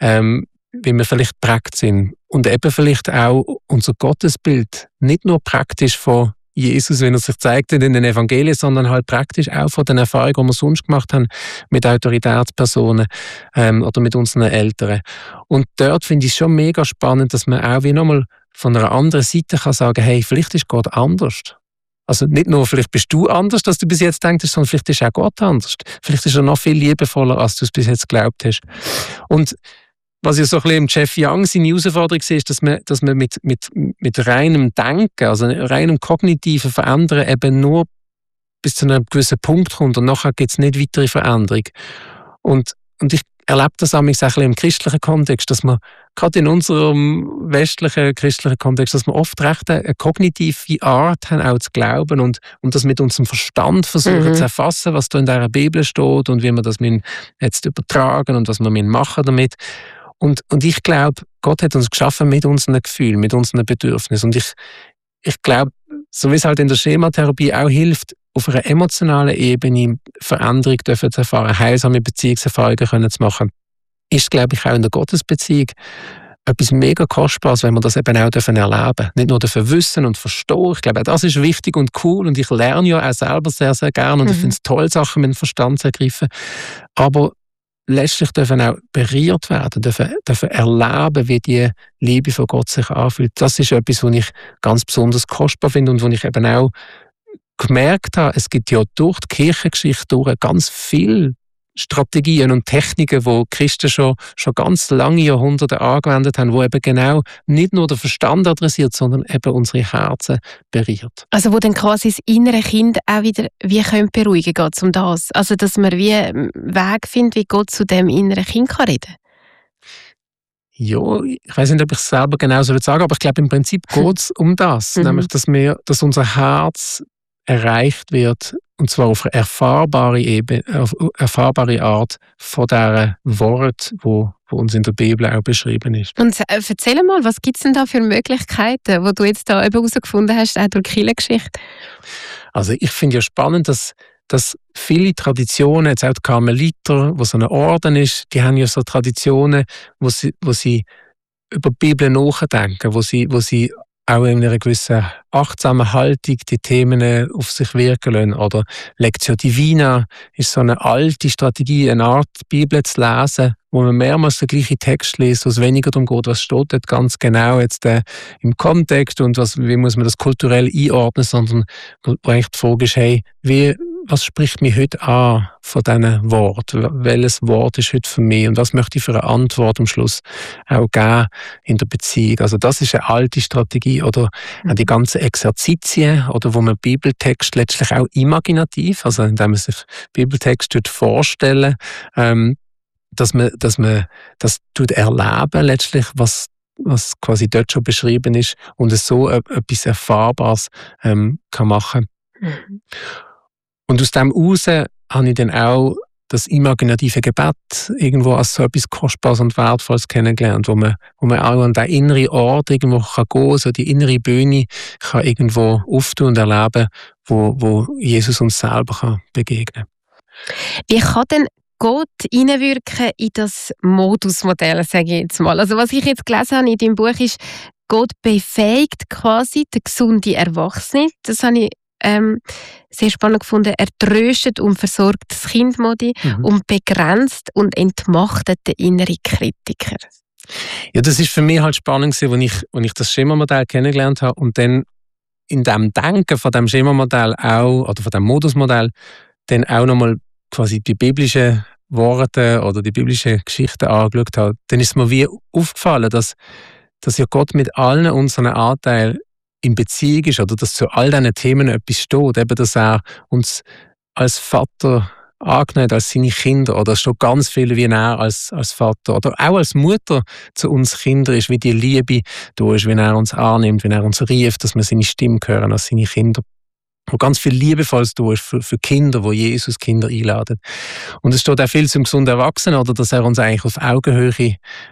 S3: wie wir vielleicht prägt sind. Und eben vielleicht auch unser Gottesbild nicht nur praktisch von Jesus, wenn er sich zeigt in den Evangelien, sondern halt praktisch auch von den Erfahrungen, die wir sonst gemacht haben mit Autoritätspersonen oder mit unseren Eltern. Und dort finde ich es schon mega spannend, dass man auch wie nochmal von einer anderen Seite kann sagen, hey, vielleicht ist Gott anders. Also nicht nur, vielleicht bist du anders, als du bis jetzt denkst, sondern vielleicht ist auch Gott anders. Vielleicht ist er noch viel liebevoller, als du es bis jetzt geglaubt hast. Und was ja so ein bisschen im Jeff Young seine Herausforderung ist, dass man mit reinem Denken, also reinem kognitiven Verändern eben nur bis zu einem gewissen Punkt kommt und nachher gibt es nicht weitere Veränderung. Und ich erlebe das auch ein bisschen im christlichen Kontext, dass man gerade in unserem westlichen christlichen Kontext, dass wir oft recht eine kognitive Art haben, auch zu glauben und das mit unserem Verstand versuchen zu erfassen, was da in dieser Bibel steht und wie wir das jetzt übertragen und was wir machen damit. Und ich glaube, Gott hat uns geschaffen mit unseren Gefühlen, mit unseren Bedürfnissen. Und ich glaube, so wie es halt in der Schematherapie auch hilft, auf einer emotionalen Ebene Veränderung zu erfahren, heilsame Beziehungserfahrungen zu machen, ist, glaube ich, auch in der Gottesbeziehung etwas mega Kostbares, wenn wir das eben auch erleben dürfen. Nicht nur wissen und verstehen. Ich glaube, das ist wichtig und cool und ich lerne ja auch selber sehr, sehr gerne und ich finde es toll, Sachen mit dem Verstand zu ergreifen. Aber letztlich dürfen auch berührt werden, dürfen erleben, wie die Liebe von Gott sich anfühlt. Das ist etwas, was ich ganz besonders kostbar finde und wo ich eben auch gemerkt habe, es gibt ja durch die Kirchengeschichte durch ganz viele Strategien und Techniken, die Christen schon ganz lange Jahrhunderte angewendet haben, wo eben genau nicht nur den Verstand adressiert, sondern eben unsere Herzen berührt.
S6: Also wo dann quasi das innere Kind auch wieder wie beruhigen geht es um das? Also dass man wie einen Weg findet, wie Gott zu dem inneren Kind kann reden?
S3: Ja, ich weiß nicht, ob ich es selber genau so sagen, aber ich glaube, im Prinzip geht es um das. Nämlich, dass unser Herz erreicht wird, und zwar auf eine erfahrbare Ebene, auf eine erfahrbare Art von diesen Worten, wo uns in der Bibel auch beschrieben ist.
S6: Und erzähl mal, was gibt es denn da für Möglichkeiten, die du jetzt da eben herausgefunden hast, auch durch die Kirchengeschichte?
S3: Also ich finde ja spannend, dass viele Traditionen, jetzt auch die Karmeliter, wo so ein Orden ist, die haben ja so Traditionen, wo sie über die Bibel nachdenken, wo sie auch in einer gewissen achtsamen Haltung die Themen auf sich wirken lassen. Oder Lectio Divina ist so eine alte Strategie, eine Art Bibel zu lesen, wo man mehrmals den gleichen Text liest, wo es weniger darum geht, was steht dort ganz genau jetzt im Kontext und wie muss man das kulturell einordnen, sondern wo eigentlich die Frage ist, hey, was spricht mich heute an von diesen Worten? Welches Wort ist heute für mich? Und was möchte ich für eine Antwort am Schluss auch geben in der Beziehung? Also das ist eine alte Strategie. Oder die ganzen Exerzitien, oder wo man Bibeltext letztlich auch imaginativ, also indem man sich Bibeltext vorstellen, dass man das erleben letztlich, was quasi dort schon beschrieben ist und es so etwas Erfahrbares kann machen. Und aus dem heraus habe ich dann auch das imaginative Gebet irgendwo als so etwas Kostbares und Wertvolles kennengelernt, wo man auch an den inneren Ort irgendwo kann gehen, so die innere Bühne kann irgendwo auftun und erleben, wo Jesus uns selber kann begegnen.
S6: Wie kann denn Gott hineinwirken in das Modusmodell, sage ich jetzt mal? Also was ich jetzt gelesen habe in deinem Buch ist, Gott befähigt quasi den gesunden Erwachsenen. Das habe ich sehr spannend gefunden. Er tröstet und versorgt das Kindmodi und begrenzt und entmachtet den inneren Kritiker.
S3: Ja, das ist für mich halt spannend gewesen, als ich das Schemamodell kennengelernt habe und dann in dem Denken von dem Schemamodell auch, oder von dem Modusmodell, dann auch nochmal quasi die biblischen Worte oder die biblischen Geschichten angeschaut habe. Dann ist mir wie aufgefallen, dass ja Gott mit allen unseren Anteilen in Beziehung ist oder dass zu all diesen Themen etwas steht. Eben, dass er uns als Vater angenommen als seine Kinder oder es steht ganz viel, wie er als Vater oder auch als Mutter zu uns Kindern ist, wie die Liebe da ist, wie er uns annimmt, wie er uns rief, dass wir seine Stimme hören als seine Kinder. Wo ganz viel Liebevolles da ist für Kinder, wo Jesus Kinder einladet. Und es steht auch viel zum gesunden Erwachsenen, oder dass er uns eigentlich auf Augenhöhe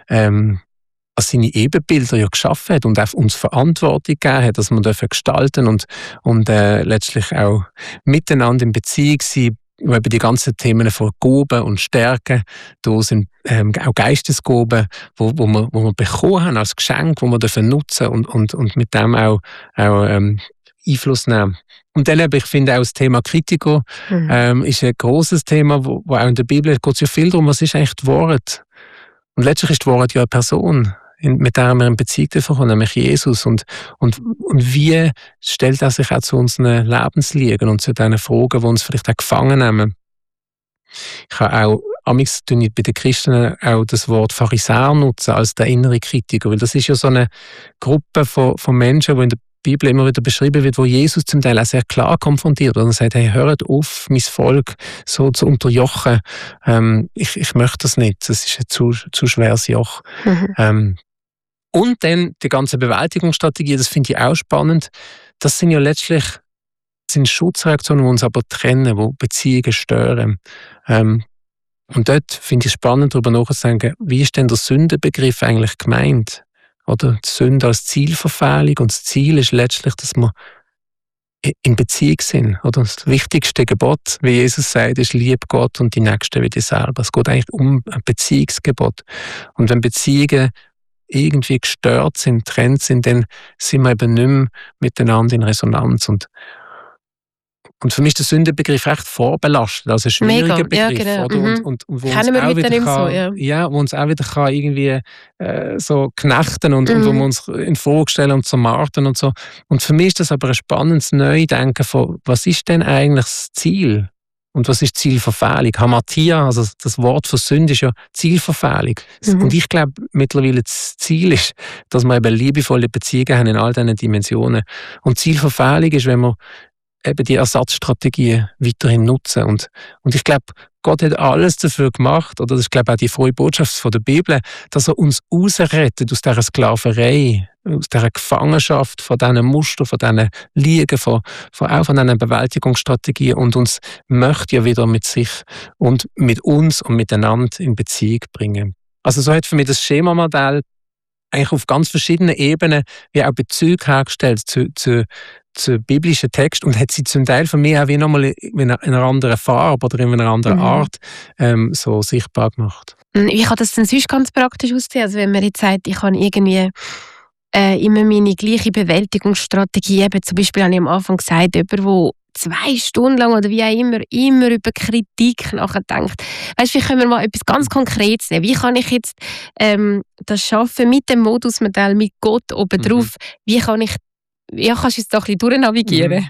S3: als seine Ebenbilder ja geschaffen hat und auch uns Verantwortung gegeben hat, dass wir dürfen gestalten und letztlich auch miteinander in Beziehung sein, wo eben die ganzen Themen von Gaben und Stärken da sind, auch Geistesgaben, wo wir bekommen haben als Geschenk, wo wir dürfen nutzen und mit dem auch Einfluss nehmen. Und dann, ich finde auch das Thema Kritiker ist ein grosses Thema, wo auch in der Bibel geht es ja viel darum, was ist eigentlich die Wahrheit? Und letztlich ist die Wahrheit ja eine Person, mit der wir in Beziehung kommen, nämlich Jesus. Und wie stellt er sich auch zu unseren Lebensliegen und zu diesen Fragen, die uns vielleicht auch gefangen nehmen? Ich habe auch amigs bei den Christen auch das Wort Pharisäer nutzen als der innere Kritiker, weil das ist ja so eine Gruppe von Menschen, die in der Bibel immer wieder beschrieben wird, wo Jesus zum Teil auch sehr klar konfrontiert und sagt, hey, hört auf, mein Volk so zu unterjochen. Ich möchte das nicht, das ist ein zu schweres Joch. Und dann die ganze Bewältigungsstrategie, das finde ich auch spannend. Das sind ja letztlich Schutzreaktionen, die uns aber trennen, die Beziehungen stören. Und dort finde ich es spannend, darüber nachzudenken, wie ist denn der Sündenbegriff eigentlich gemeint? Oder die Sünde als Zielverfehlung. Und das Ziel ist letztlich, dass wir in Beziehung sind. Oder das wichtigste Gebot, wie Jesus sagt, ist, lieb Gott und die Nächsten wie dich selber. Es geht eigentlich um ein Beziehungsgebot. Und wenn Beziehungen irgendwie gestört sind, getrennt sind, dann sind wir eben nicht mehr miteinander in Resonanz. Und für mich ist der Sündenbegriff recht vorbelastet, also ein schwieriger Begriff. Ja, genau. Oder? Und wo
S6: kennen wir mit dem so,
S3: ja. Wo uns auch wieder kann irgendwie so knechten und wo wir uns in Frage stellen und zermartern und so. Und für mich ist das aber ein spannendes Neudenken von, was ist denn eigentlich das Ziel? Und was ist Zielverfehlung? Hamatia, also das Wort für Sünde ist ja Zielverfehlung. Und ich glaube mittlerweile das Ziel ist, dass wir eben liebevolle Beziehungen haben in all diesen Dimensionen. Und Zielverfehlung ist, wenn wir eben die Ersatzstrategien weiterhin nutzen. Und ich glaube, Gott hat alles dafür gemacht, oder das ist, glaube ich, auch die frohe Botschaft von der Bibel, dass er uns rausrettet aus dieser Sklaverei, aus dieser Gefangenschaft, von diesen Mustern, von diesen Liegen, auch von diesen Bewältigungsstrategien und uns möchte ja wieder mit sich und mit uns und miteinander in Beziehung bringen. Also so hat für mich das Schemamodell eigentlich auf ganz verschiedenen Ebenen wie auch Bezug hergestellt zu biblischen Text und hat sie zum Teil von mir auch wie nochmal in einer anderen Farbe oder in einer anderen Art so sichtbar gemacht.
S6: Wie kann das denn sonst ganz praktisch aussehen? Also wenn man jetzt sagt, ich habe irgendwie immer meine gleiche Bewältigungsstrategie, eben zum Beispiel habe ich am Anfang gesagt, jemand, der 2 Stunden lang oder wie auch immer über Kritik nachdenkt. Weißt du, wie können wir mal etwas ganz Konkretes nehmen? Wie kann ich jetzt das schaffen mit dem Modusmodell, mit Gott obendrauf? Wie kann ich, kannst du jetzt da ein bisschen durchnavigieren?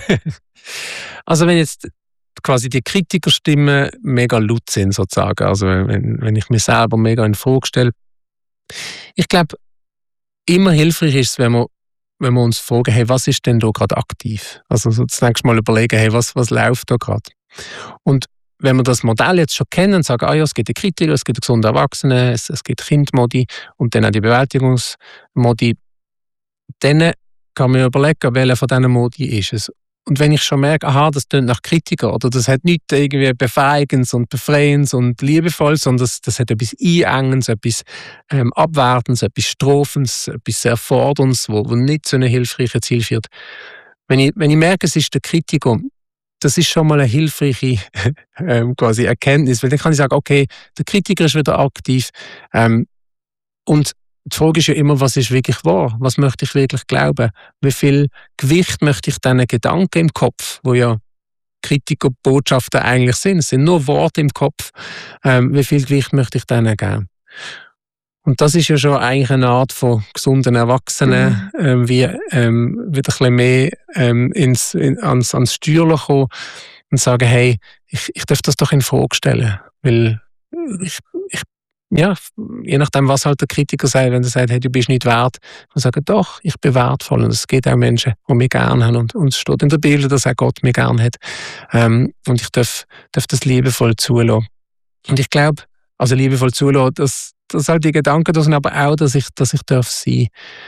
S3: Also wenn jetzt quasi die Kritikerstimmen mega laut sind sozusagen, also wenn ich mir selber mega in Frage stelle, ich glaube, immer hilfreich ist es, wenn wir uns fragen, hey, was ist denn da gerade aktiv? Also so das nächste Mal überlegen, hey, was läuft da gerade? Und wenn wir das Modell jetzt schon kennen und sagen, es gibt die Kritiker, es gibt die gesunden Erwachsenen, es gibt Kindmodi und dann auch die Bewältigungsmodi, dann kann man überlegen, welcher von diesen Modi ist es. wenn ich schon merke, aha, das klingt nach Kritiker oder das hat nichts irgendwie Befreiendes und Befreiendes und Liebevolles, sondern das hat etwas Einengendes, etwas Abwertendes, etwas Strafendes, etwas sehr Forderndes, wo nicht zu einem hilfreichen Ziel führt. Wenn ich merke, es ist der Kritiker, das ist schon mal eine hilfreiche quasi Erkenntnis, weil dann kann ich sagen, okay, der Kritiker ist wieder aktiv und die Frage ist ja immer, was ist wirklich wahr? Was möchte ich wirklich glauben? Wie viel Gewicht möchte ich diesen Gedanken im Kopf, wo ja Kritikerbotschaften eigentlich sind? Es sind nur Worte im Kopf. Wie viel Gewicht möchte ich denen geben? Und das ist ja schon eigentlich eine Art von gesunden Erwachsenen, wie wieder ein bisschen mehr ans Steuern kommen und sagen, hey, ich darf das doch in Frage stellen. Weil ja, je nachdem, was halt der Kritiker sagt, wenn er sagt, hey, du bist nicht wert, dann sagen, doch, ich bin wertvoll. Und es gibt auch Menschen, die mich gerne haben. Und es steht in der Bibel, dass auch Gott mich gerne hat. Und ich darf das liebevoll zulassen. Und ich glaube, also liebevoll zulassen, dass halt die Gedanken da sind, aber auch, dass ich darf sein.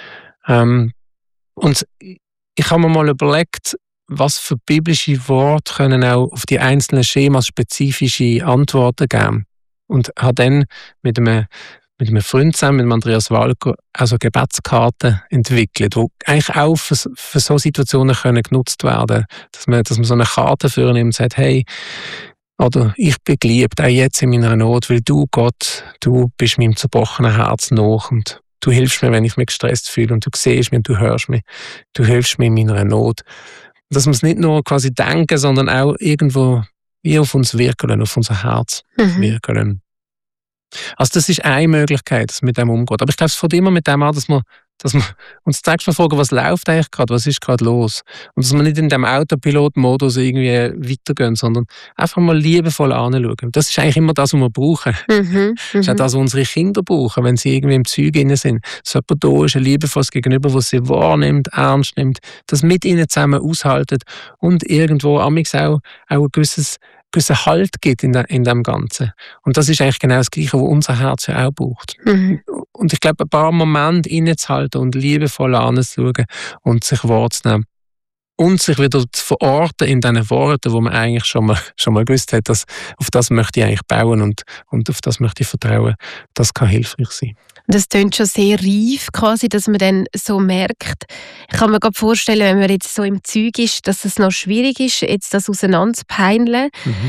S3: Und ich habe mir mal überlegt, was für biblische Worte können auch auf die einzelnen Schemas spezifische Antworten geben. Und habe dann mit einem Freund zusammen, mit Andreas Walker, also Gebetskarten entwickelt, die eigentlich auch für solche Situationen können genutzt werden können. Dass man so eine Karte für nimmt und sagt, hey, oder ich bin geliebt, auch jetzt in meiner Not, weil du, Gott, du bist meinem zerbrochenen Herz nach und du hilfst mir, wenn ich mich gestresst fühle und du siehst mich und du hörst mich, du hilfst mir in meiner Not. Dass wir es nicht nur quasi denken, sondern auch irgendwo wie auf uns wirken, auf unser Herz wirken. Also das ist eine Möglichkeit, dass man mit dem umgeht. Aber ich glaube, es fängt immer mit dem an, dass wir uns zuerst fragen, was läuft eigentlich gerade, was ist gerade los? Und dass wir nicht in dem Autopilot-Modus irgendwie weitergehen, sondern einfach mal liebevoll anschauen. Das ist eigentlich immer das, was wir brauchen. Das ist auch das, was unsere Kinder brauchen, wenn sie irgendwie im Zeug drin sind. Dass jemand da ist, ein liebevolles Gegenüber, das sie wahrnimmt, ernst nimmt, das mit ihnen zusammen aushaltet und irgendwo amigs auch ein gewissen Halt gibt in dem Ganzen. Und das ist eigentlich genau das Gleiche, was unser Herz ja auch braucht. Und ich glaube, ein paar Momente innezuhalten und liebevoll anzuschauen und sich wahrzunehmen. Und sich wieder zu verorten in diesen Worten, wo man eigentlich schon mal gewusst hat, dass auf das möchte ich eigentlich bauen und auf das möchte ich vertrauen. Das kann hilfreich sein.
S6: Das klingt schon sehr reif, quasi, dass man dann so merkt. Ich kann mir gerade vorstellen, wenn man jetzt so im Zeug ist, dass es noch schwierig ist, jetzt das auseinanderzupeineln.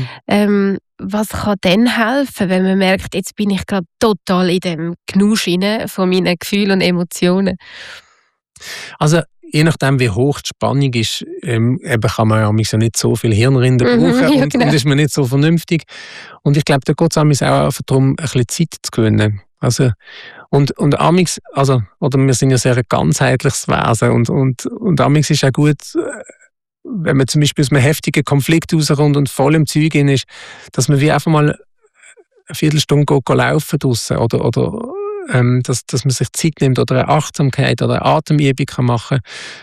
S6: Was kann dann helfen, wenn man merkt, jetzt bin ich gerade total in dem Genusch von meinen Gefühlen und Emotionen?
S3: Also je nachdem, wie hoch die Spannung ist, eben kann man ja nicht so viel Hirnrinde brauchen
S6: ja, genau.
S3: und ist man nicht so vernünftig. Und ich glaube, da geht es auch einfach darum, ein bisschen Zeit zu gewinnen. Also, und amigs, also, oder wir sind ja sehr ein ganzheitliches Wesen und amigs ist auch gut, wenn man zum Beispiel aus einem heftigen Konflikt rauskommt und voll im Zeug ist, dass man wie einfach mal eine Viertelstunde laufen draussen oder dass man sich Zeit nimmt oder eine Achtsamkeit oder eine Atemübung kann machen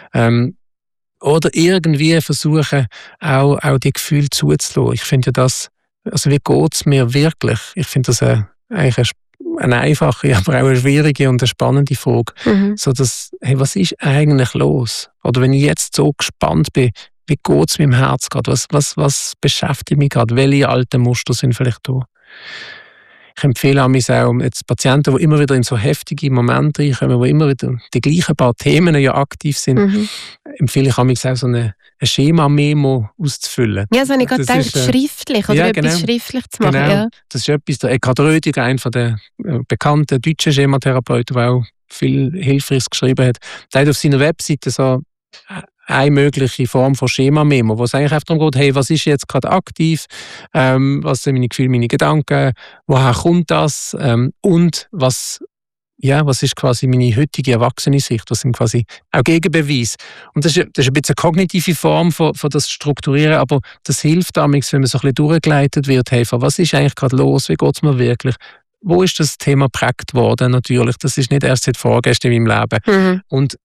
S3: oder irgendwie versuchen, auch die Gefühle zuzulassen. Ich finde ja das, also wie geht es mir wirklich? Ich finde das eigentlich eine einfache, aber auch eine schwierige und eine spannende Frage. So dass, hey, was ist eigentlich los? Oder wenn ich jetzt so gespannt bin, wie geht es meinem Herz gerade? Was beschäftigt mich gerade? Welche alten Muster sind vielleicht da? Ich empfehle auch jetzt Patienten, die immer wieder in so heftige Momente reinkommen, wo immer wieder die gleichen paar Themen ja aktiv sind, empfehle ich auch so ein Schema-Memo auszufüllen.
S6: Ja, so habe ich gerade gedacht, schriftlich oder etwas schriftlich zu machen.
S3: Genau.
S6: Ja.
S3: Das ist etwas, der Eckhard Rödiger, einer der bekannten deutschen Schematherapeuten, der auch viel Hilfreiches geschrieben hat, der hat auf seiner Webseite so eine mögliche Form von Schema-Memo, wo es eigentlich einfach darum geht, hey, was ist jetzt gerade aktiv, was sind meine Gefühle, meine Gedanken, woher kommt das und was ist quasi meine heutige Erwachsene-Sicht, was sind quasi auch Gegenbeweise. Und das ist ein bisschen eine kognitive Form von das Strukturieren, aber das hilft damals, wenn man so ein bisschen durchgeleitet wird, hey, was ist eigentlich gerade los, wie geht es mir wirklich? Wo ist das Thema geprägt worden? Natürlich, das ist nicht erst seit vorgestern in meinem Leben.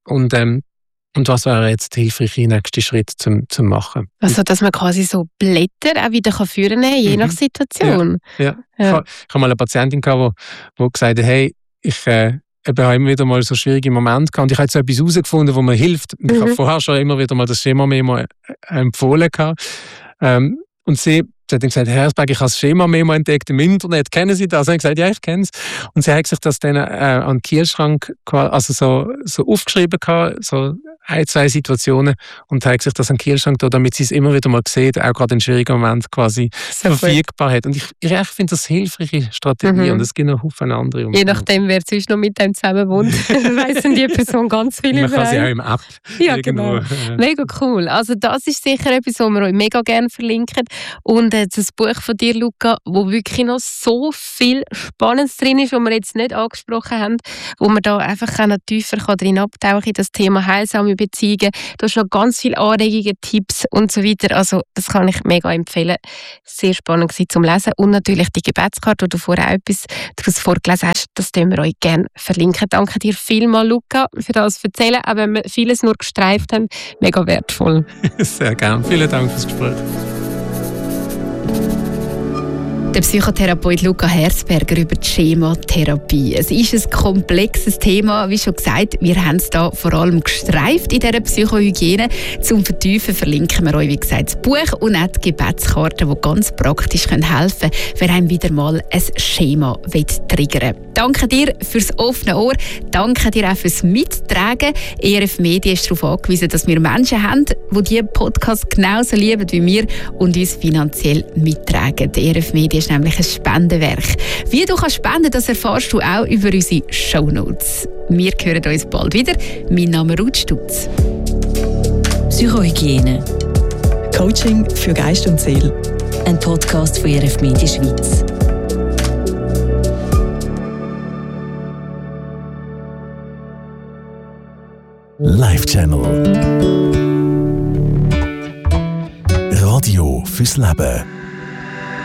S3: Und was wäre jetzt der hilfreiche nächste Schritt zum Machen?
S6: Also, dass man quasi so Blätter auch wieder führen kann, je nach Situation.
S3: Ja. Ich habe mal eine Patientin gehabt, die gesagt hat, hey, ich habe immer wieder mal so schwierige Momente gehabt. Und ich habe jetzt etwas herausgefunden, wo mir hilft. Ich habe vorher schon immer wieder mal das Schema-Memo empfohlen gehabt. Und sie hat dann gesagt, Herr Hersberg, ich habe das Schema-Memo entdeckt im Internet. Kennen Sie das? Und ich habe gesagt, ja, ich kenne es. Und sie hat sich das dann an den Kühlschrank also so aufgeschrieben gehabt, so 1-2 Situationen, und hat sich das an den Kühlschrank da, damit sie es immer wieder mal sieht, auch gerade in schwierigen Momenten quasi verfügbar hat. Und ich finde das eine hilfreiche Strategie, und es gibt noch Haufen andere.
S6: Je nachdem, wer sonst noch mit dem zusammen wohnt, weiss die Person ganz viel über.
S3: Man kann sie auch im App
S6: genau. Mega cool. Also das ist sicher etwas, was wir euch mega gerne verlinken. Und das Buch von dir, Luca, wo wirklich noch so viel Spannendes drin ist, was wir jetzt nicht angesprochen haben, wo man da einfach noch tiefer drin abtauchen kann in das Thema heilsame Beziehungen. Da hast noch ganz viele Anregungen, Tipps und so weiter. Also das kann ich mega empfehlen. Sehr spannend zum Lesen. Und natürlich die Gebetskarte, wo du vorher auch etwas daraus vorgelesen hast, das tun wir euch gerne verlinken. Danke dir vielmals, Luca, für das Erzählen. Auch wenn wir vieles nur gestreift haben, mega wertvoll.
S3: Sehr gerne. Vielen Dank fürs Gespräch.
S5: Der Psychotherapeut Luca Hersberger über die Schematherapie. Es ist ein komplexes Thema, wie schon gesagt. Wir haben es da vor allem gestreift in dieser Psychohygiene. Zum Vertiefen verlinken wir euch, wie gesagt, das Buch und auch die Gebetskarten, die ganz praktisch helfen können, wer einem wieder mal ein Schema triggern will. Danke dir fürs offene Ohr. Danke dir auch fürs Mittragen. ERF Medien ist darauf angewiesen, dass wir Menschen haben, die diesen Podcast genauso lieben wie wir und uns finanziell mittragen. Die ERF Medien ist nämlich ein Spendenwerk. Wie du kannst spenden, das erfährst du auch über unsere Shownotes. Wir hören uns bald wieder. Mein Name ist Ruth Stutz.
S4: Psychohygiene. Coaching für Geist und Seele.
S7: Ein Podcast von ERF Medien Schweiz.
S2: Live Channel. Radio fürs Leben.